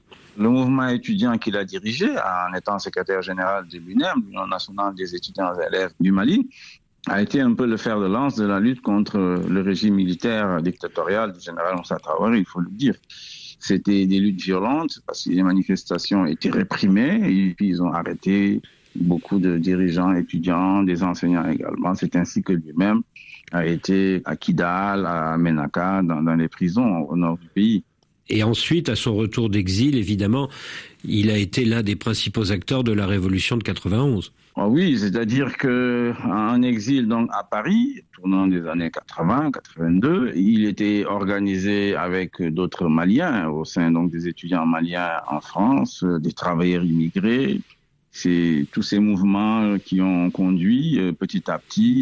Le mouvement étudiant qu'il a dirigé, en étant secrétaire général de l'UNEM, l'Union nationale des étudiants et élèves du Mali, a été un peu le fer de lance de la lutte contre le régime militaire dictatorial du général Moussa Traoré, il faut le dire. C'était des luttes violentes parce que les manifestations étaient réprimées et puis ils ont arrêté beaucoup de dirigeants, étudiants, des enseignants également. C'est ainsi que lui-même a été à Kidal, à Ménaka, dans les prisons au nord du pays. Et ensuite, à son retour d'exil, évidemment, il a été l'un des principaux acteurs de la révolution de 91. Ah oui, c'est-à-dire qu'en exil donc à Paris, tournant des années 80, 82, il était organisé avec d'autres Maliens au sein donc des étudiants maliens en France, des travailleurs immigrés. C'est tous ces mouvements qui ont conduit petit à petit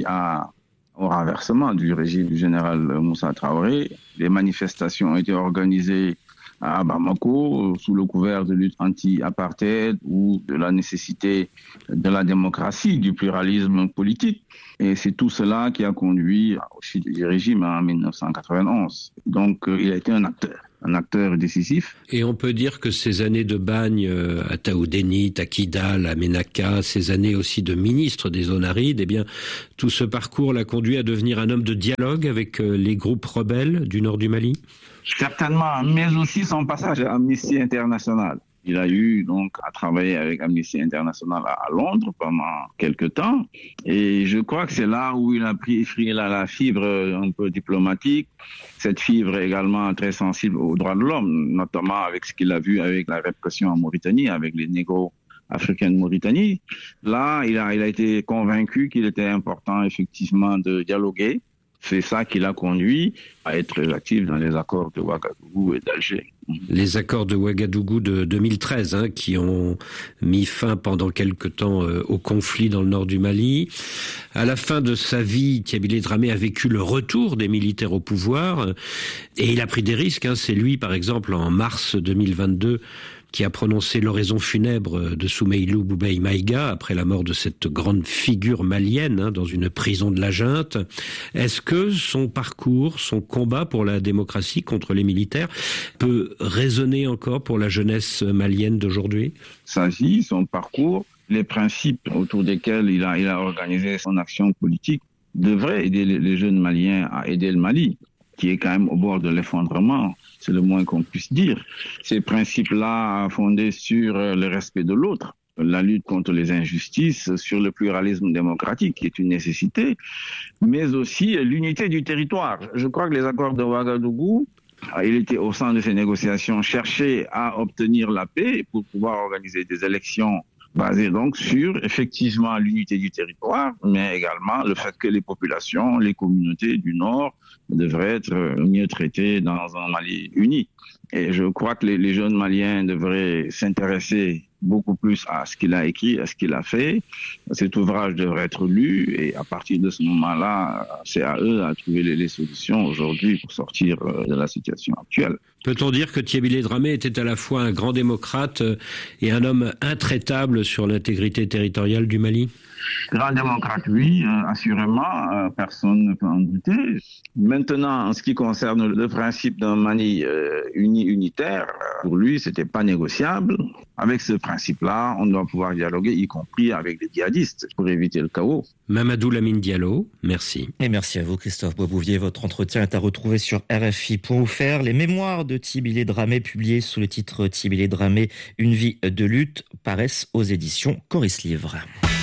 au renversement du régime du général Moussa Traoré. Les manifestations ont été organisées à Bamako, sous le couvert de lutte anti-apartheid ou de la nécessité de la démocratie, du pluralisme politique. Et c'est tout cela qui a conduit au chute du régime en 1991. Donc, il a été un acteur décisif. Et on peut dire que ces années de bagne à Taoudénit, à Kidal, à Ménaka, ces années aussi de ministre des zones arides, eh bien, tout ce parcours l'a conduit à devenir un homme de dialogue avec les groupes rebelles du nord du Mali ? Certainement, mais aussi son passage à Amnesty International. Il a eu donc à travailler avec Amnesty International à Londres pendant quelques temps. Et je crois que c'est là où il a pris la fibre un peu diplomatique, cette fibre également très sensible aux droits de l'homme, notamment avec ce qu'il a vu avec la répression en Mauritanie, avec les négros africains de Mauritanie. Là, il a été convaincu qu'il était important effectivement de dialoguer. C'est ça qui l'a conduit à être actif dans les accords de Ouagadougou et d'Alger. Les accords de Ouagadougou de 2013, qui ont mis fin pendant quelque temps au conflit dans le nord du Mali. À la fin de sa vie, Thébilé Dramé a vécu le retour des militaires au pouvoir et il a pris des risques. C'est lui, par exemple, en mars 2022, qui a prononcé l'oraison funèbre de Soumeylou Boubèye Maïga après la mort de cette grande figure malienne dans une prison de la junte. Est-ce que son parcours, son combat pour la démocratie contre les militaires peut résonner encore pour la jeunesse malienne d'aujourd'hui ? Sa vie, son parcours, les principes autour desquels il a organisé son action politique devraient aider les jeunes Maliens à aider le Mali, qui est quand même au bord de l'effondrement, c'est le moins qu'on puisse dire. Ces principes-là fondés sur le respect de l'autre, la lutte contre les injustices, sur le pluralisme démocratique, qui est une nécessité, mais aussi l'unité du territoire. Je crois que les accords de Ouagadougou, il était au centre de ces négociations, cherchaient à obtenir la paix pour pouvoir organiser des élections basé donc sur effectivement l'unité du territoire, mais également le fait que les populations, les communautés du Nord devraient être mieux traitées dans un Mali uni. Et je crois que les jeunes Maliens devraient s'intéresser beaucoup plus à ce qu'il a écrit, à ce qu'il a fait. Cet ouvrage devrait être lu et à partir de ce moment-là, c'est à eux à trouver les solutions aujourd'hui pour sortir de la situation actuelle. Peut-on dire que Thébilé Dramé était à la fois un grand démocrate et un homme intraitable sur l'intégrité territoriale du Mali ? Grand démocrate, oui, assurément, personne ne peut en douter. Maintenant, en ce qui concerne le principe d'un Mali unitaire, pour lui, c'était pas négociable. Avec ce principe-là, on doit pouvoir dialoguer, y compris avec les djihadistes, pour éviter le chaos. Mamadou Lamine Diallo, merci. Et merci à vous, Christophe Boisbouvier. Votre entretien est à retrouver sur RFI.fr. Les mémoires de Thébilé Dramé, publiées sous le titre Thébilé Dramé, une vie de lutte, paraissent aux éditions Coris Livre.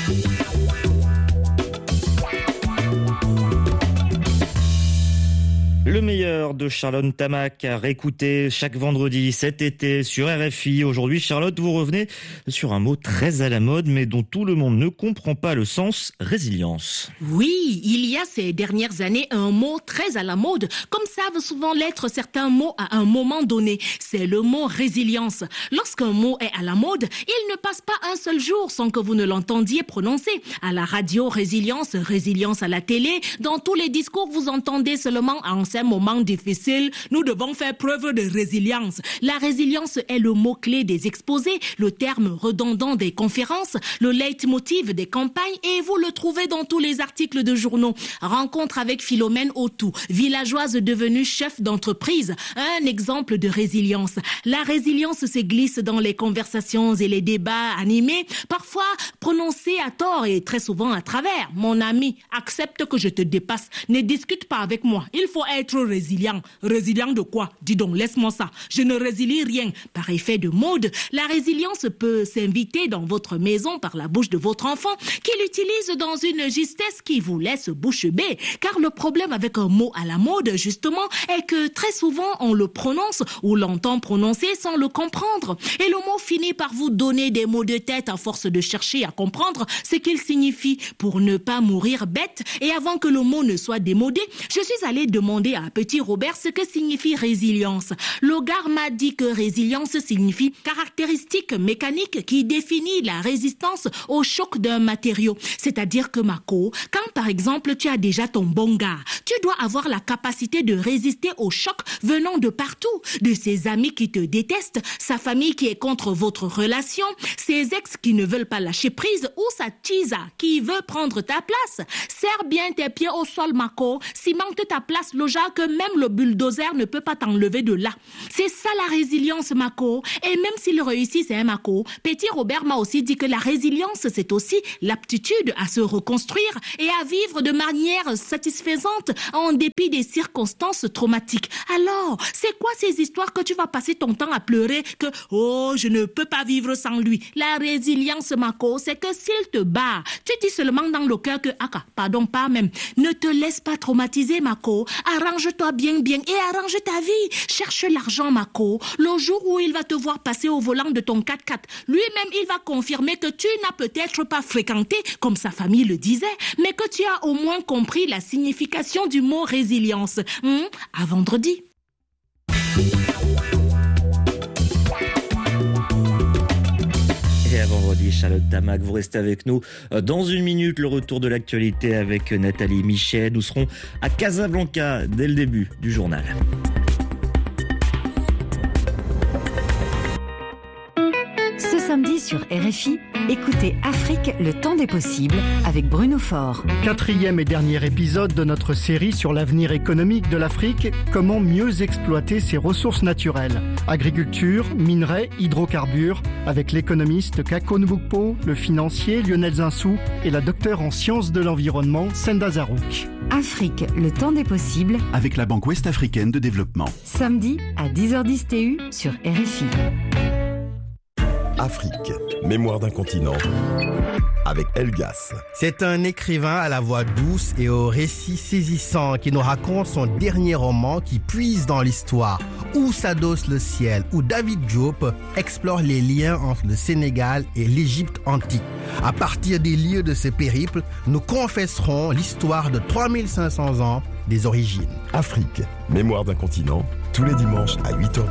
Le meilleur de Charlotte Tamac à réécouter chaque vendredi cet été sur RFI. Aujourd'hui, Charlotte, vous revenez sur un mot très à la mode, mais dont tout le monde ne comprend pas le sens, résilience. Oui, il y a ces dernières années un mot très à la mode, comme savent souvent l'être certains mots à un moment donné. C'est le mot résilience. Lorsqu'un mot est à la mode, il ne passe pas un seul jour sans que vous ne l'entendiez prononcer. À la radio, résilience, résilience à la télé. Dans tous les discours, vous entendez seulement en service certains moments difficiles, nous devons faire preuve de résilience. La résilience est le mot-clé des exposés, le terme redondant des conférences, le leitmotiv des campagnes et vous le trouvez dans tous les articles de journaux. Rencontre avec Philomène Autou, villageoise devenue chef d'entreprise, un exemple de résilience. La résilience se glisse dans les conversations et les débats animés, parfois prononcés à tort et très souvent à travers. Mon ami, accepte que je te dépasse, ne discute pas avec moi. Il faut être résilient. Résilient de quoi? Dis donc, laisse-moi ça. Je ne résilie rien. Par effet de mode, la résilience peut s'inviter dans votre maison par la bouche de votre enfant qui l'utilise dans une justesse qui vous laisse bouche bée. Car le problème avec un mot à la mode, justement, est que très souvent on le prononce ou l'entend prononcer sans le comprendre. Et le mot finit par vous donner des maux de tête à force de chercher à comprendre ce qu'il signifie. Pour ne pas mourir bête et avant que le mot ne soit démodé, je suis allée demander à petit Robert ce que signifie résilience. Le gars m'a dit que résilience signifie caractéristique mécanique qui définit la résistance au choc d'un matériau. C'est-à-dire que Mako, quand par exemple tu as déjà ton bon gars, tu dois avoir la capacité de résister au choc venant de partout, de ses amis qui te détestent, sa famille qui est contre votre relation, ses ex qui ne veulent pas lâcher prise ou sa tisa qui veut prendre ta place. Serre bien tes pieds au sol, Mako, cimente ta place, Loja, que même le bulldozer ne peut pas t'enlever de là. C'est ça la résilience, Mako. Et même s'il réussit, c'est un Mako. Petit Robert m'a aussi dit que la résilience, c'est aussi l'aptitude à se reconstruire et à vivre de manière satisfaisante en dépit des circonstances traumatiques. Alors, c'est quoi ces histoires que tu vas passer ton temps à pleurer que « Oh, je ne peux pas vivre sans lui ». La résilience, Mako, c'est que s'il te bat, tu dis seulement dans le cœur que « Ah, pardon, pas même ». Ne te laisse pas traumatiser, Mako. Arrange-toi bien et arrange ta vie. Cherche l'argent, Mako. Le jour où il va te voir passer au volant de ton 4x4, lui-même, il va confirmer que tu n'as peut-être pas fréquenté, comme sa famille le disait, mais que tu as au moins compris la signification du mot résilience. À vendredi. Et à vendredi, Charlotte Tamac, vous restez avec nous. Dans une minute, le retour de l'actualité avec Nathalie Michet. Nous serons à Casablanca dès le début du journal. Ce samedi sur RFI, écoutez Afrique, le temps des possibles avec Bruno Faure. 4e et dernier épisode de notre série sur l'avenir économique de l'Afrique, comment mieux exploiter ses ressources naturelles. Agriculture, minerais, hydrocarbures, avec l'économiste Kako Nbukpo, le financier Lionel Zinsou et la docteure en sciences de l'environnement Senda Zarouk. Afrique, le temps des possibles avec la Banque Ouest-Africaine de Développement. Samedi à 10h10 TU sur RFI. Afrique, mémoire d'un continent, avec Elgas. C'est un écrivain à la voix douce et au récit saisissant qui nous raconte son dernier roman qui puise dans l'histoire. Où s'adosse le ciel, où David Diop explore les liens entre le Sénégal et l'Égypte antique. À partir des lieux de ce périple, nous confesserons l'histoire de 3500 ans des origines. Afrique, mémoire d'un continent, tous les dimanches à 8h10.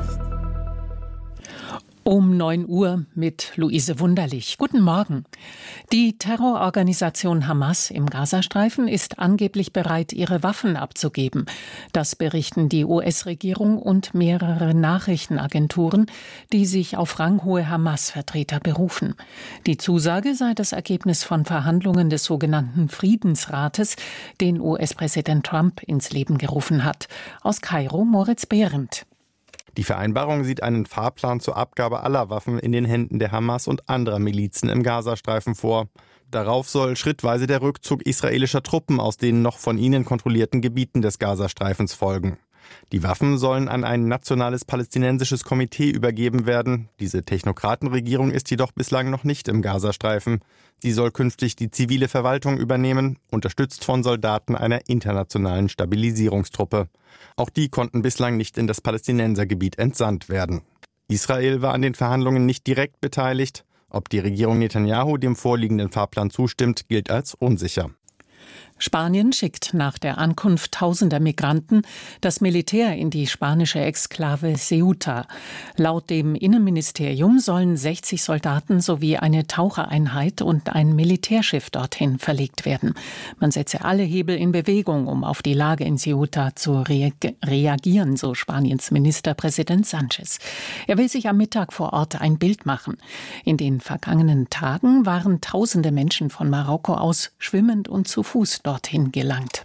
Um 9 Uhr mit Luise Wunderlich. Guten Morgen. Die Terrororganisation Hamas im Gazastreifen ist angeblich bereit, ihre Waffen abzugeben. Das berichten die US-Regierung und mehrere Nachrichtenagenturen, die sich auf ranghohe Hamas-Vertreter berufen. Die Zusage sei das Ergebnis von Verhandlungen des sogenannten Friedensrates, den US-Präsident Trump ins Leben gerufen hat. Aus Kairo Moritz Behrendt. Die Vereinbarung sieht einen Fahrplan zur Abgabe aller Waffen in den Händen der Hamas und anderer Milizen im Gazastreifen vor. Darauf soll schrittweise der Rückzug israelischer Truppen aus den noch von ihnen kontrollierten Gebieten des Gazastreifens folgen. Die Waffen sollen an ein nationales palästinensisches Komitee übergeben werden. Diese Technokratenregierung ist jedoch bislang noch nicht im Gazastreifen. Sie soll künftig die zivile Verwaltung übernehmen, unterstützt von Soldaten einer internationalen Stabilisierungstruppe. Auch die konnten bislang nicht in das Palästinensergebiet entsandt werden. Israel war an den Verhandlungen nicht direkt beteiligt. Ob die Regierung Netanyahu dem vorliegenden Fahrplan zustimmt, gilt als unsicher. Spanien schickt nach der Ankunft tausender Migranten das Militär in die spanische Exklave Ceuta. Laut dem Innenministerium sollen 60 Soldaten sowie eine Tauchereinheit und ein Militärschiff dorthin verlegt werden. Man setze alle Hebel in Bewegung, um auf die Lage in Ceuta zu reagieren, so Spaniens Ministerpräsident Sánchez. Er will sich am Mittag vor Ort ein Bild machen. In den vergangenen Tagen waren tausende Menschen von Marokko aus schwimmend und zu Fuß dorthin gelangt.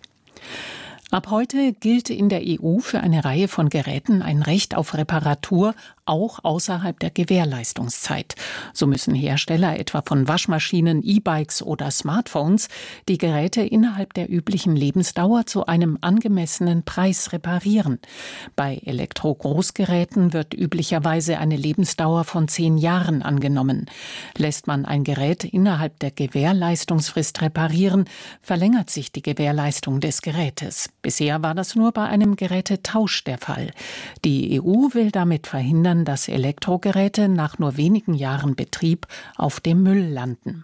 Ab heute gilt in der EU für eine Reihe von Geräten ein Recht auf Reparatur, auch außerhalb der Gewährleistungszeit. So müssen Hersteller etwa von Waschmaschinen, E-Bikes oder Smartphones die Geräte innerhalb der üblichen Lebensdauer zu einem angemessenen Preis reparieren. Bei Elektro-Großgeräten wird üblicherweise eine Lebensdauer von 10 Jahren angenommen. Lässt man ein Gerät innerhalb der Gewährleistungsfrist reparieren, verlängert sich die Gewährleistung des Gerätes. Bisher war das nur bei einem Gerätetausch der Fall. Die EU will damit verhindern, dass Elektrogeräte nach nur wenigen Jahren Betrieb auf dem Müll landen.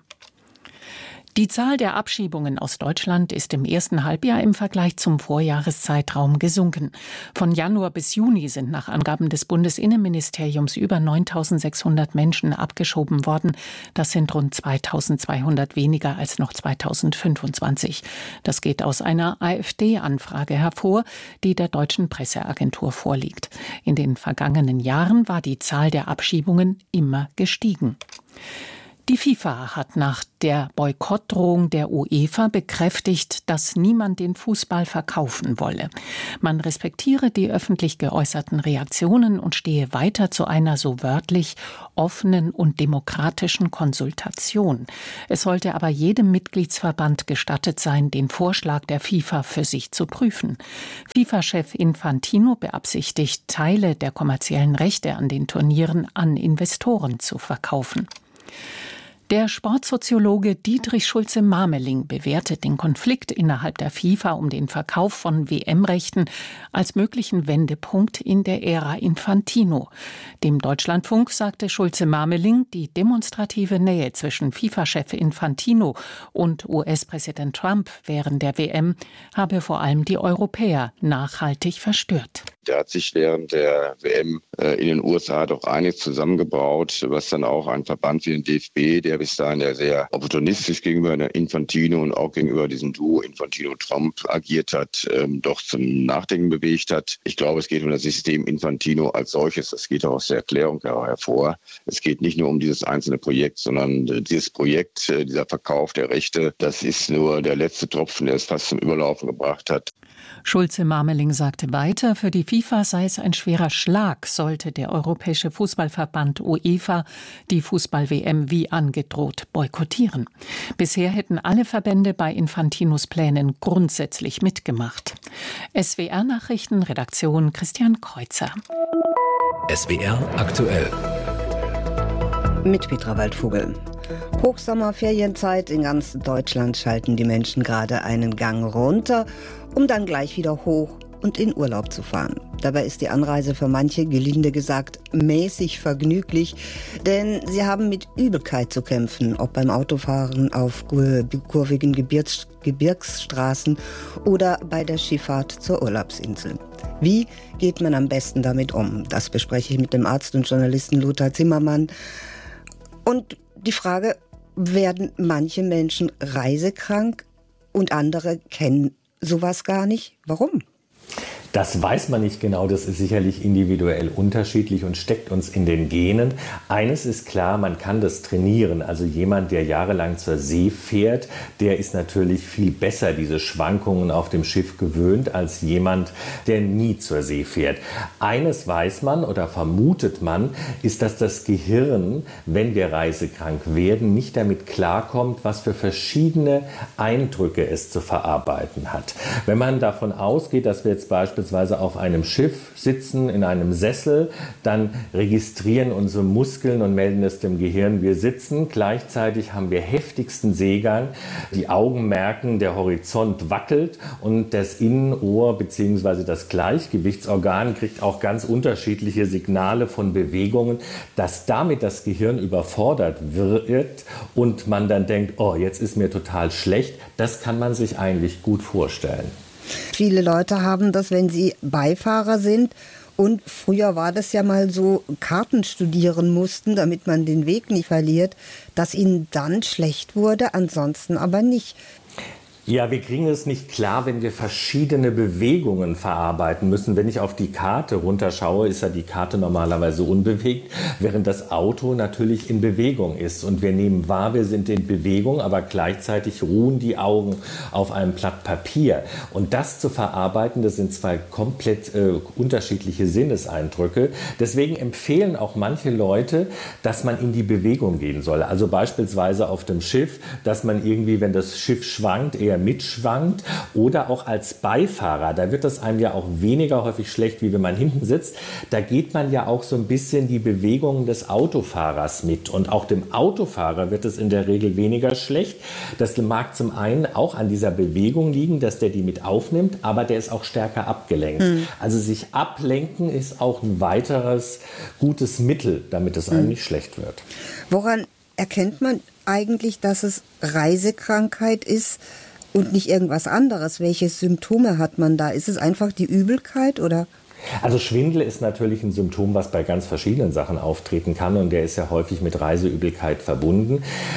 Die Zahl der Abschiebungen aus Deutschland ist im ersten Halbjahr im Vergleich zum Vorjahreszeitraum gesunken. Von Januar bis Juni sind nach Angaben des Bundesinnenministeriums über 9.600 Menschen abgeschoben worden. Das sind rund 2.200 weniger als noch 2025. Das geht aus einer AfD-Anfrage hervor, die der Deutschen Presseagentur vorliegt. In den vergangenen Jahren war die Zahl der Abschiebungen immer gestiegen. Die FIFA hat nach der Boykottdrohung der UEFA bekräftigt, dass niemand den Fußball verkaufen wolle. Man respektiere die öffentlich geäußerten Reaktionen und stehe weiter zu einer so wörtlich offenen und demokratischen Konsultation. Es sollte aber jedem Mitgliedsverband gestattet sein, den Vorschlag der FIFA für sich zu prüfen. FIFA-Chef Infantino beabsichtigt, Teile der kommerziellen Rechte an den Turnieren an Investoren zu verkaufen. Der Sportsoziologe Dietrich Schulze-Marmeling bewertet den Konflikt innerhalb der FIFA um den Verkauf von WM-Rechten als möglichen Wendepunkt in der Ära Infantino. Dem Deutschlandfunk sagte Schulze-Marmeling, die demonstrative Nähe zwischen FIFA-Chef Infantino und US-Präsident Trump während der WM habe vor allem die Europäer nachhaltig verstört. Der hat sich während der WM in den USA doch einiges zusammengebraut, was dann auch ein Verband wie den DFB, der bis dahin ja sehr opportunistisch gegenüber der Infantino und auch gegenüber diesem Duo Infantino-Trump agiert hat, doch zum Nachdenken bewegt hat. Ich glaube, es geht um das System Infantino als solches. Das geht auch aus der Erklärung hervor. Es geht nicht nur um dieses einzelne Projekt, sondern dieses Projekt, dieser Verkauf der Rechte, das ist nur der letzte Tropfen, der es fast zum Überlaufen gebracht hat. Schulze-Marmeling sagte weiter, für die FIFA sei es ein schwerer Schlag, sollte der Europäische Fußballverband UEFA die Fußball-WM wie angedroht boykottieren. Bisher hätten alle Verbände bei Infantinos Plänen grundsätzlich mitgemacht. SWR-Nachrichten, Redaktion Christian Kreuzer. SWR aktuell. Mit Petra Waldvogel. Hochsommerferienzeit in ganz Deutschland schalten die Menschen gerade einen Gang runter, um dann gleich wieder hoch und in Urlaub zu fahren. Dabei ist die Anreise für manche, gelinde gesagt, mäßig vergnüglich, denn sie haben mit Übelkeit zu kämpfen, ob beim Autofahren auf kurvigen Gebirgsstraßen oder bei der Schifffahrt zur Urlaubsinsel. Wie geht man am besten damit um? Das bespreche ich mit dem Arzt und Journalisten Lothar Zimmermann. Und die Frage, werden manche Menschen reisekrank und andere kennen sowas gar nicht? Warum? Das weiß man nicht genau, das ist sicherlich individuell unterschiedlich und steckt uns in den Genen. Eines ist klar, man kann das trainieren. Also jemand, der jahrelang zur See fährt, der ist natürlich viel besser diese Schwankungen auf dem Schiff gewöhnt als jemand, der nie zur See fährt. Eines weiß man oder vermutet man, ist, dass das Gehirn, wenn wir reisekrank werden, nicht damit klarkommt, was für verschiedene Eindrücke es zu verarbeiten hat. Wenn man davon ausgeht, dass wir jetzt beispielsweise beispielsweise auf einem Schiff sitzen, in einem Sessel, dann registrieren unsere Muskeln und melden es dem Gehirn, wir sitzen. Gleichzeitig haben wir heftigsten Seegang. Die Augen merken, der Horizont wackelt und das Innenohr bzw. das Gleichgewichtsorgan kriegt auch ganz unterschiedliche Signale von Bewegungen, dass damit das Gehirn überfordert wird und man dann denkt, oh, jetzt ist mir total schlecht. Das kann man sich eigentlich gut vorstellen. Viele Leute haben das, wenn sie Beifahrer sind. Und früher war das ja mal so, Karten studieren mussten, damit man den Weg nicht verliert, dass ihnen dann schlecht wurde, ansonsten aber nicht. Ja, wir kriegen es nicht klar, wenn wir verschiedene Bewegungen verarbeiten müssen. Wenn ich auf die Karte runterschaue, ist ja die Karte normalerweise unbewegt, während das Auto natürlich in Bewegung ist. Und wir nehmen wahr, wir sind in Bewegung, aber gleichzeitig ruhen die Augen auf einem Blatt Papier. Und das zu verarbeiten, das sind zwei komplett unterschiedliche Sinneseindrücke. Deswegen empfehlen auch manche Leute, dass man in die Bewegung gehen soll. Also beispielsweise auf dem Schiff, dass man irgendwie, wenn das Schiff schwankt, eher mitschwankt oder auch als Beifahrer. Da wird es einem ja auch weniger häufig schlecht, wie wenn man hinten sitzt. Da geht man ja auch so ein bisschen die Bewegungen des Autofahrers mit. Und auch dem Autofahrer wird es in der Regel weniger schlecht. Das mag zum einen auch an dieser Bewegung liegen, dass der die mit aufnimmt, aber der ist auch stärker abgelenkt. Also sich ablenken ist auch ein weiteres gutes Mittel, damit es einem nicht schlecht wird. Woran erkennt man eigentlich, dass es Reisekrankheit ist und nicht irgendwas anderes? Welche Symptome hat man da? Ist es einfach die Übelkeit oder? Also Schwindel ist natürlich ein Symptom, was bei ganz verschiedenen Sachen auftreten kann und der ist ja häufig mit Reiseübelkeit verbunden.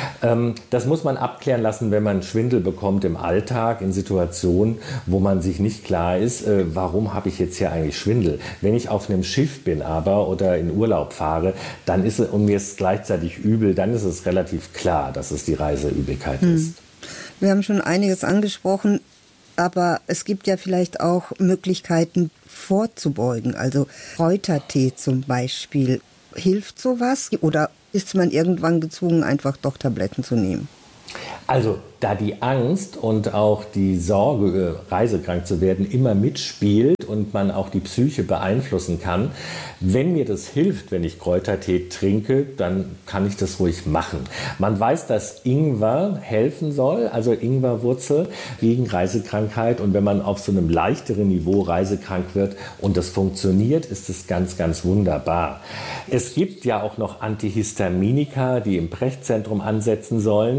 Das muss man abklären lassen, wenn man Schwindel bekommt im Alltag, in Situationen, wo man sich nicht klar ist, warum habe ich jetzt hier eigentlich Schwindel? Wenn ich auf einem Schiff bin aber oder in Urlaub fahre, dann ist es, und mir ist gleichzeitig übel, dann ist es relativ klar, dass es die Reiseübelkeit ist. Wir haben schon einiges angesprochen, aber es gibt ja vielleicht auch Möglichkeiten vorzubeugen. Also Kräutertee zum Beispiel. Hilft sowas oder ist man irgendwann gezwungen, einfach doch Tabletten zu nehmen? Also da die Angst und auch die Sorge, reisekrank zu werden, immer mitspielt und man auch die Psyche beeinflussen kann, wenn mir das hilft, wenn ich Kräutertee trinke, dann kann ich das ruhig machen. Man weiß, dass Ingwer helfen soll, also Ingwerwurzel gegen Reisekrankheit. Und wenn man auf so einem leichteren Niveau reisekrank wird und das funktioniert, ist es ganz, ganz wunderbar. Es gibt ja auch noch Antihistaminika, die im Brechzentrum ansetzen sollen.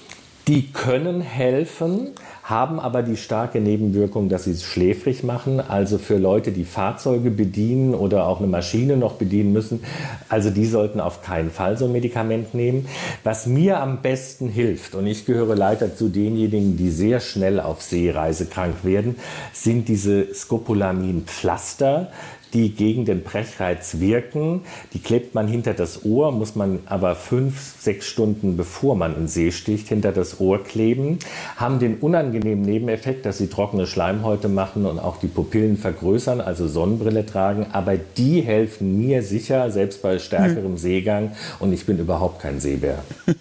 Die können helfen, haben aber die starke Nebenwirkung, dass sie es schläfrig machen. Also für Leute, die Fahrzeuge bedienen oder auch eine Maschine noch bedienen müssen, also die sollten auf keinen Fall so ein Medikament nehmen. Was mir am besten hilft, und ich gehöre leider zu denjenigen, die sehr schnell auf See reisekrank werden, sind diese Scopolamin-Pflaster, die gegen den Brechreiz wirken. Die klebt man hinter das Ohr, muss man aber 5-6 Stunden bevor man in See sticht, hinter das Ohr kleben, haben den unangenehmen Nebeneffekt, dass sie trockene Schleimhäute machen und auch die Pupillen vergrößern, also Sonnenbrille tragen. Aber die helfen mir sicher, selbst bei stärkerem Seegang, und ich bin überhaupt kein Seebär.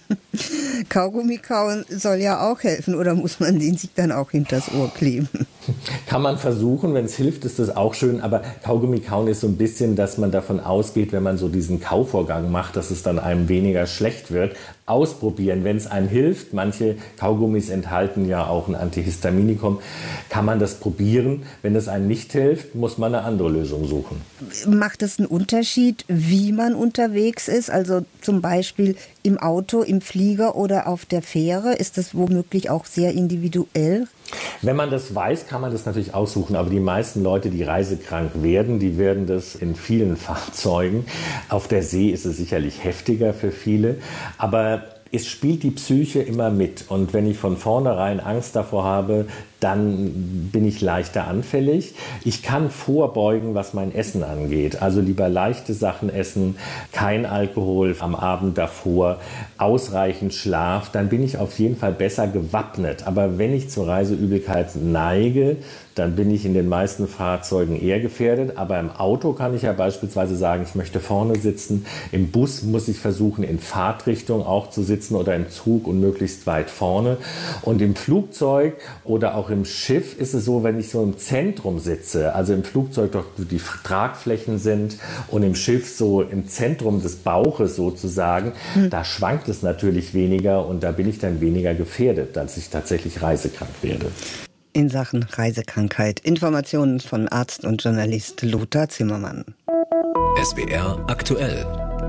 Kaugummi kauen soll ja auch helfen, oder muss man den sich dann auch hinters Ohr kleben? Kann man versuchen, wenn es hilft, ist das auch schön, aber Kaugummi kauen ist so ein bisschen, dass man davon ausgeht, wenn man so diesen Kauvorgang macht, dass es dann einem weniger schlecht wird. Ausprobieren, wenn es einem hilft. Manche Kaugummis enthalten ja auch ein Antihistaminikum. Kann man das probieren. Wenn es einem nicht hilft, muss man eine andere Lösung suchen. Macht es einen Unterschied, wie man unterwegs ist? Also zum Beispiel im Auto, im Flieger oder auf der Fähre? Ist das womöglich auch sehr individuell? Wenn man das weiß, kann man das natürlich aussuchen. Aber die meisten Leute, die reisekrank werden, die werden das in vielen Fahrzeugen. Auf der See ist es sicherlich heftiger für viele. Aber es spielt die Psyche immer mit. Und wenn ich von vornherein Angst davor habe, dann bin ich leichter anfällig. Ich kann vorbeugen, was mein Essen angeht. Also lieber leichte Sachen essen, kein Alkohol am Abend davor, ausreichend Schlaf. Dann bin ich auf jeden Fall besser gewappnet. Aber wenn ich zur Reiseübelkeit neige, dann bin ich in den meisten Fahrzeugen eher gefährdet. Aber im Auto kann ich ja beispielsweise sagen, ich möchte vorne sitzen. Im Bus muss ich versuchen, in Fahrtrichtung auch zu sitzen oder im Zug und möglichst weit vorne. Und im Flugzeug oder auch im Schiff ist es so, wenn ich so im Zentrum sitze, also im Flugzeug doch die Tragflächen sind und im Schiff so im Zentrum des Bauches sozusagen, da schwankt es natürlich weniger und da bin ich dann weniger gefährdet, dass ich tatsächlich reisekrank werde. In Sachen Reisekrankheit. Informationen von Arzt und Journalist Lothar Zimmermann. SWR aktuell.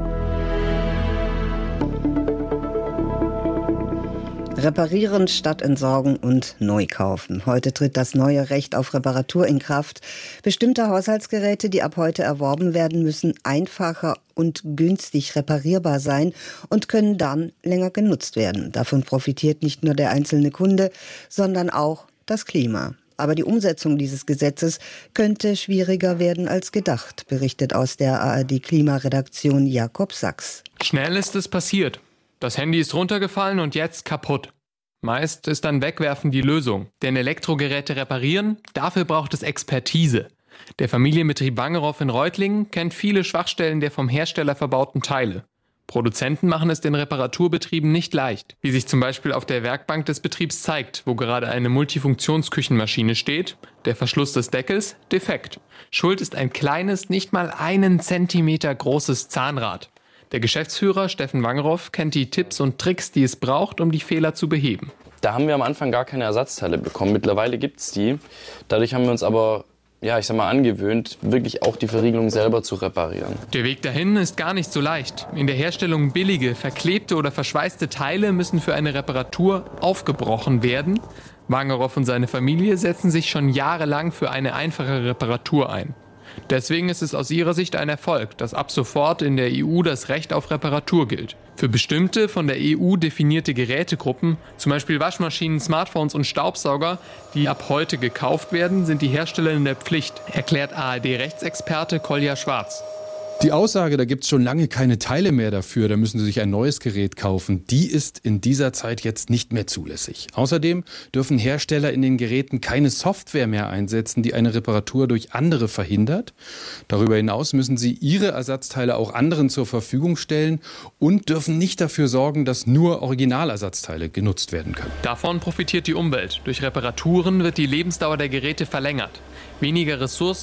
Reparieren statt entsorgen und neu kaufen. Heute tritt das neue Recht auf Reparatur in Kraft. Bestimmte Haushaltsgeräte, die ab heute erworben werden, müssen einfacher und günstig reparierbar sein und können dann länger genutzt werden. Davon profitiert nicht nur der einzelne Kunde, sondern auch das Klima. Aber die Umsetzung dieses Gesetzes könnte schwieriger werden als gedacht, berichtet aus der ARD-Klimaredaktion Jakob Sachs. Schnell ist es passiert. Das Handy ist runtergefallen und jetzt kaputt. Meist ist dann Wegwerfen die Lösung. Denn Elektrogeräte reparieren, dafür braucht es Expertise. Der Familienbetrieb Wangerow in Reutlingen kennt viele Schwachstellen der vom Hersteller verbauten Teile. Produzenten machen es den Reparaturbetrieben nicht leicht, wie sich zum Beispiel auf der Werkbank des Betriebs zeigt, wo gerade eine Multifunktionsküchenmaschine steht, der Verschluss des Deckels defekt. Schuld ist ein kleines, nicht mal 1 Zentimeter großes Zahnrad. Der Geschäftsführer Steffen Wangerow kennt die Tipps und Tricks, die es braucht, um die Fehler zu beheben. Da haben wir am Anfang gar keine Ersatzteile bekommen. Mittlerweile gibt es die. Dadurch haben wir uns aber angewöhnt, wirklich auch die Verriegelung selber zu reparieren. Der Weg dahin ist gar nicht so leicht. In der Herstellung billige, verklebte oder verschweißte Teile müssen für eine Reparatur aufgebrochen werden. Wangerow und seine Familie setzen sich schon jahrelang für eine einfache Reparatur ein. Deswegen ist es aus ihrer Sicht ein Erfolg, dass ab sofort in der EU das Recht auf Reparatur gilt. Für bestimmte von der EU definierte Gerätegruppen, zum Beispiel Waschmaschinen, Smartphones und Staubsauger, die ab heute gekauft werden, sind die Hersteller in der Pflicht, erklärt ARD-Rechtsexperte Kolja Schwarz. Die Aussage, da gibt es schon lange keine Teile mehr dafür, da müssen Sie sich ein neues Gerät kaufen, die ist in dieser Zeit jetzt nicht mehr zulässig. Außerdem dürfen Hersteller in den Geräten keine Software mehr einsetzen, die eine Reparatur durch andere verhindert. Darüber hinaus müssen sie ihre Ersatzteile auch anderen zur Verfügung stellen und dürfen nicht dafür sorgen, dass nur Originalersatzteile genutzt werden können. Davon profitiert die Umwelt. Durch Reparaturen wird die Lebensdauer der Geräte verlängert. Weniger Ressourcen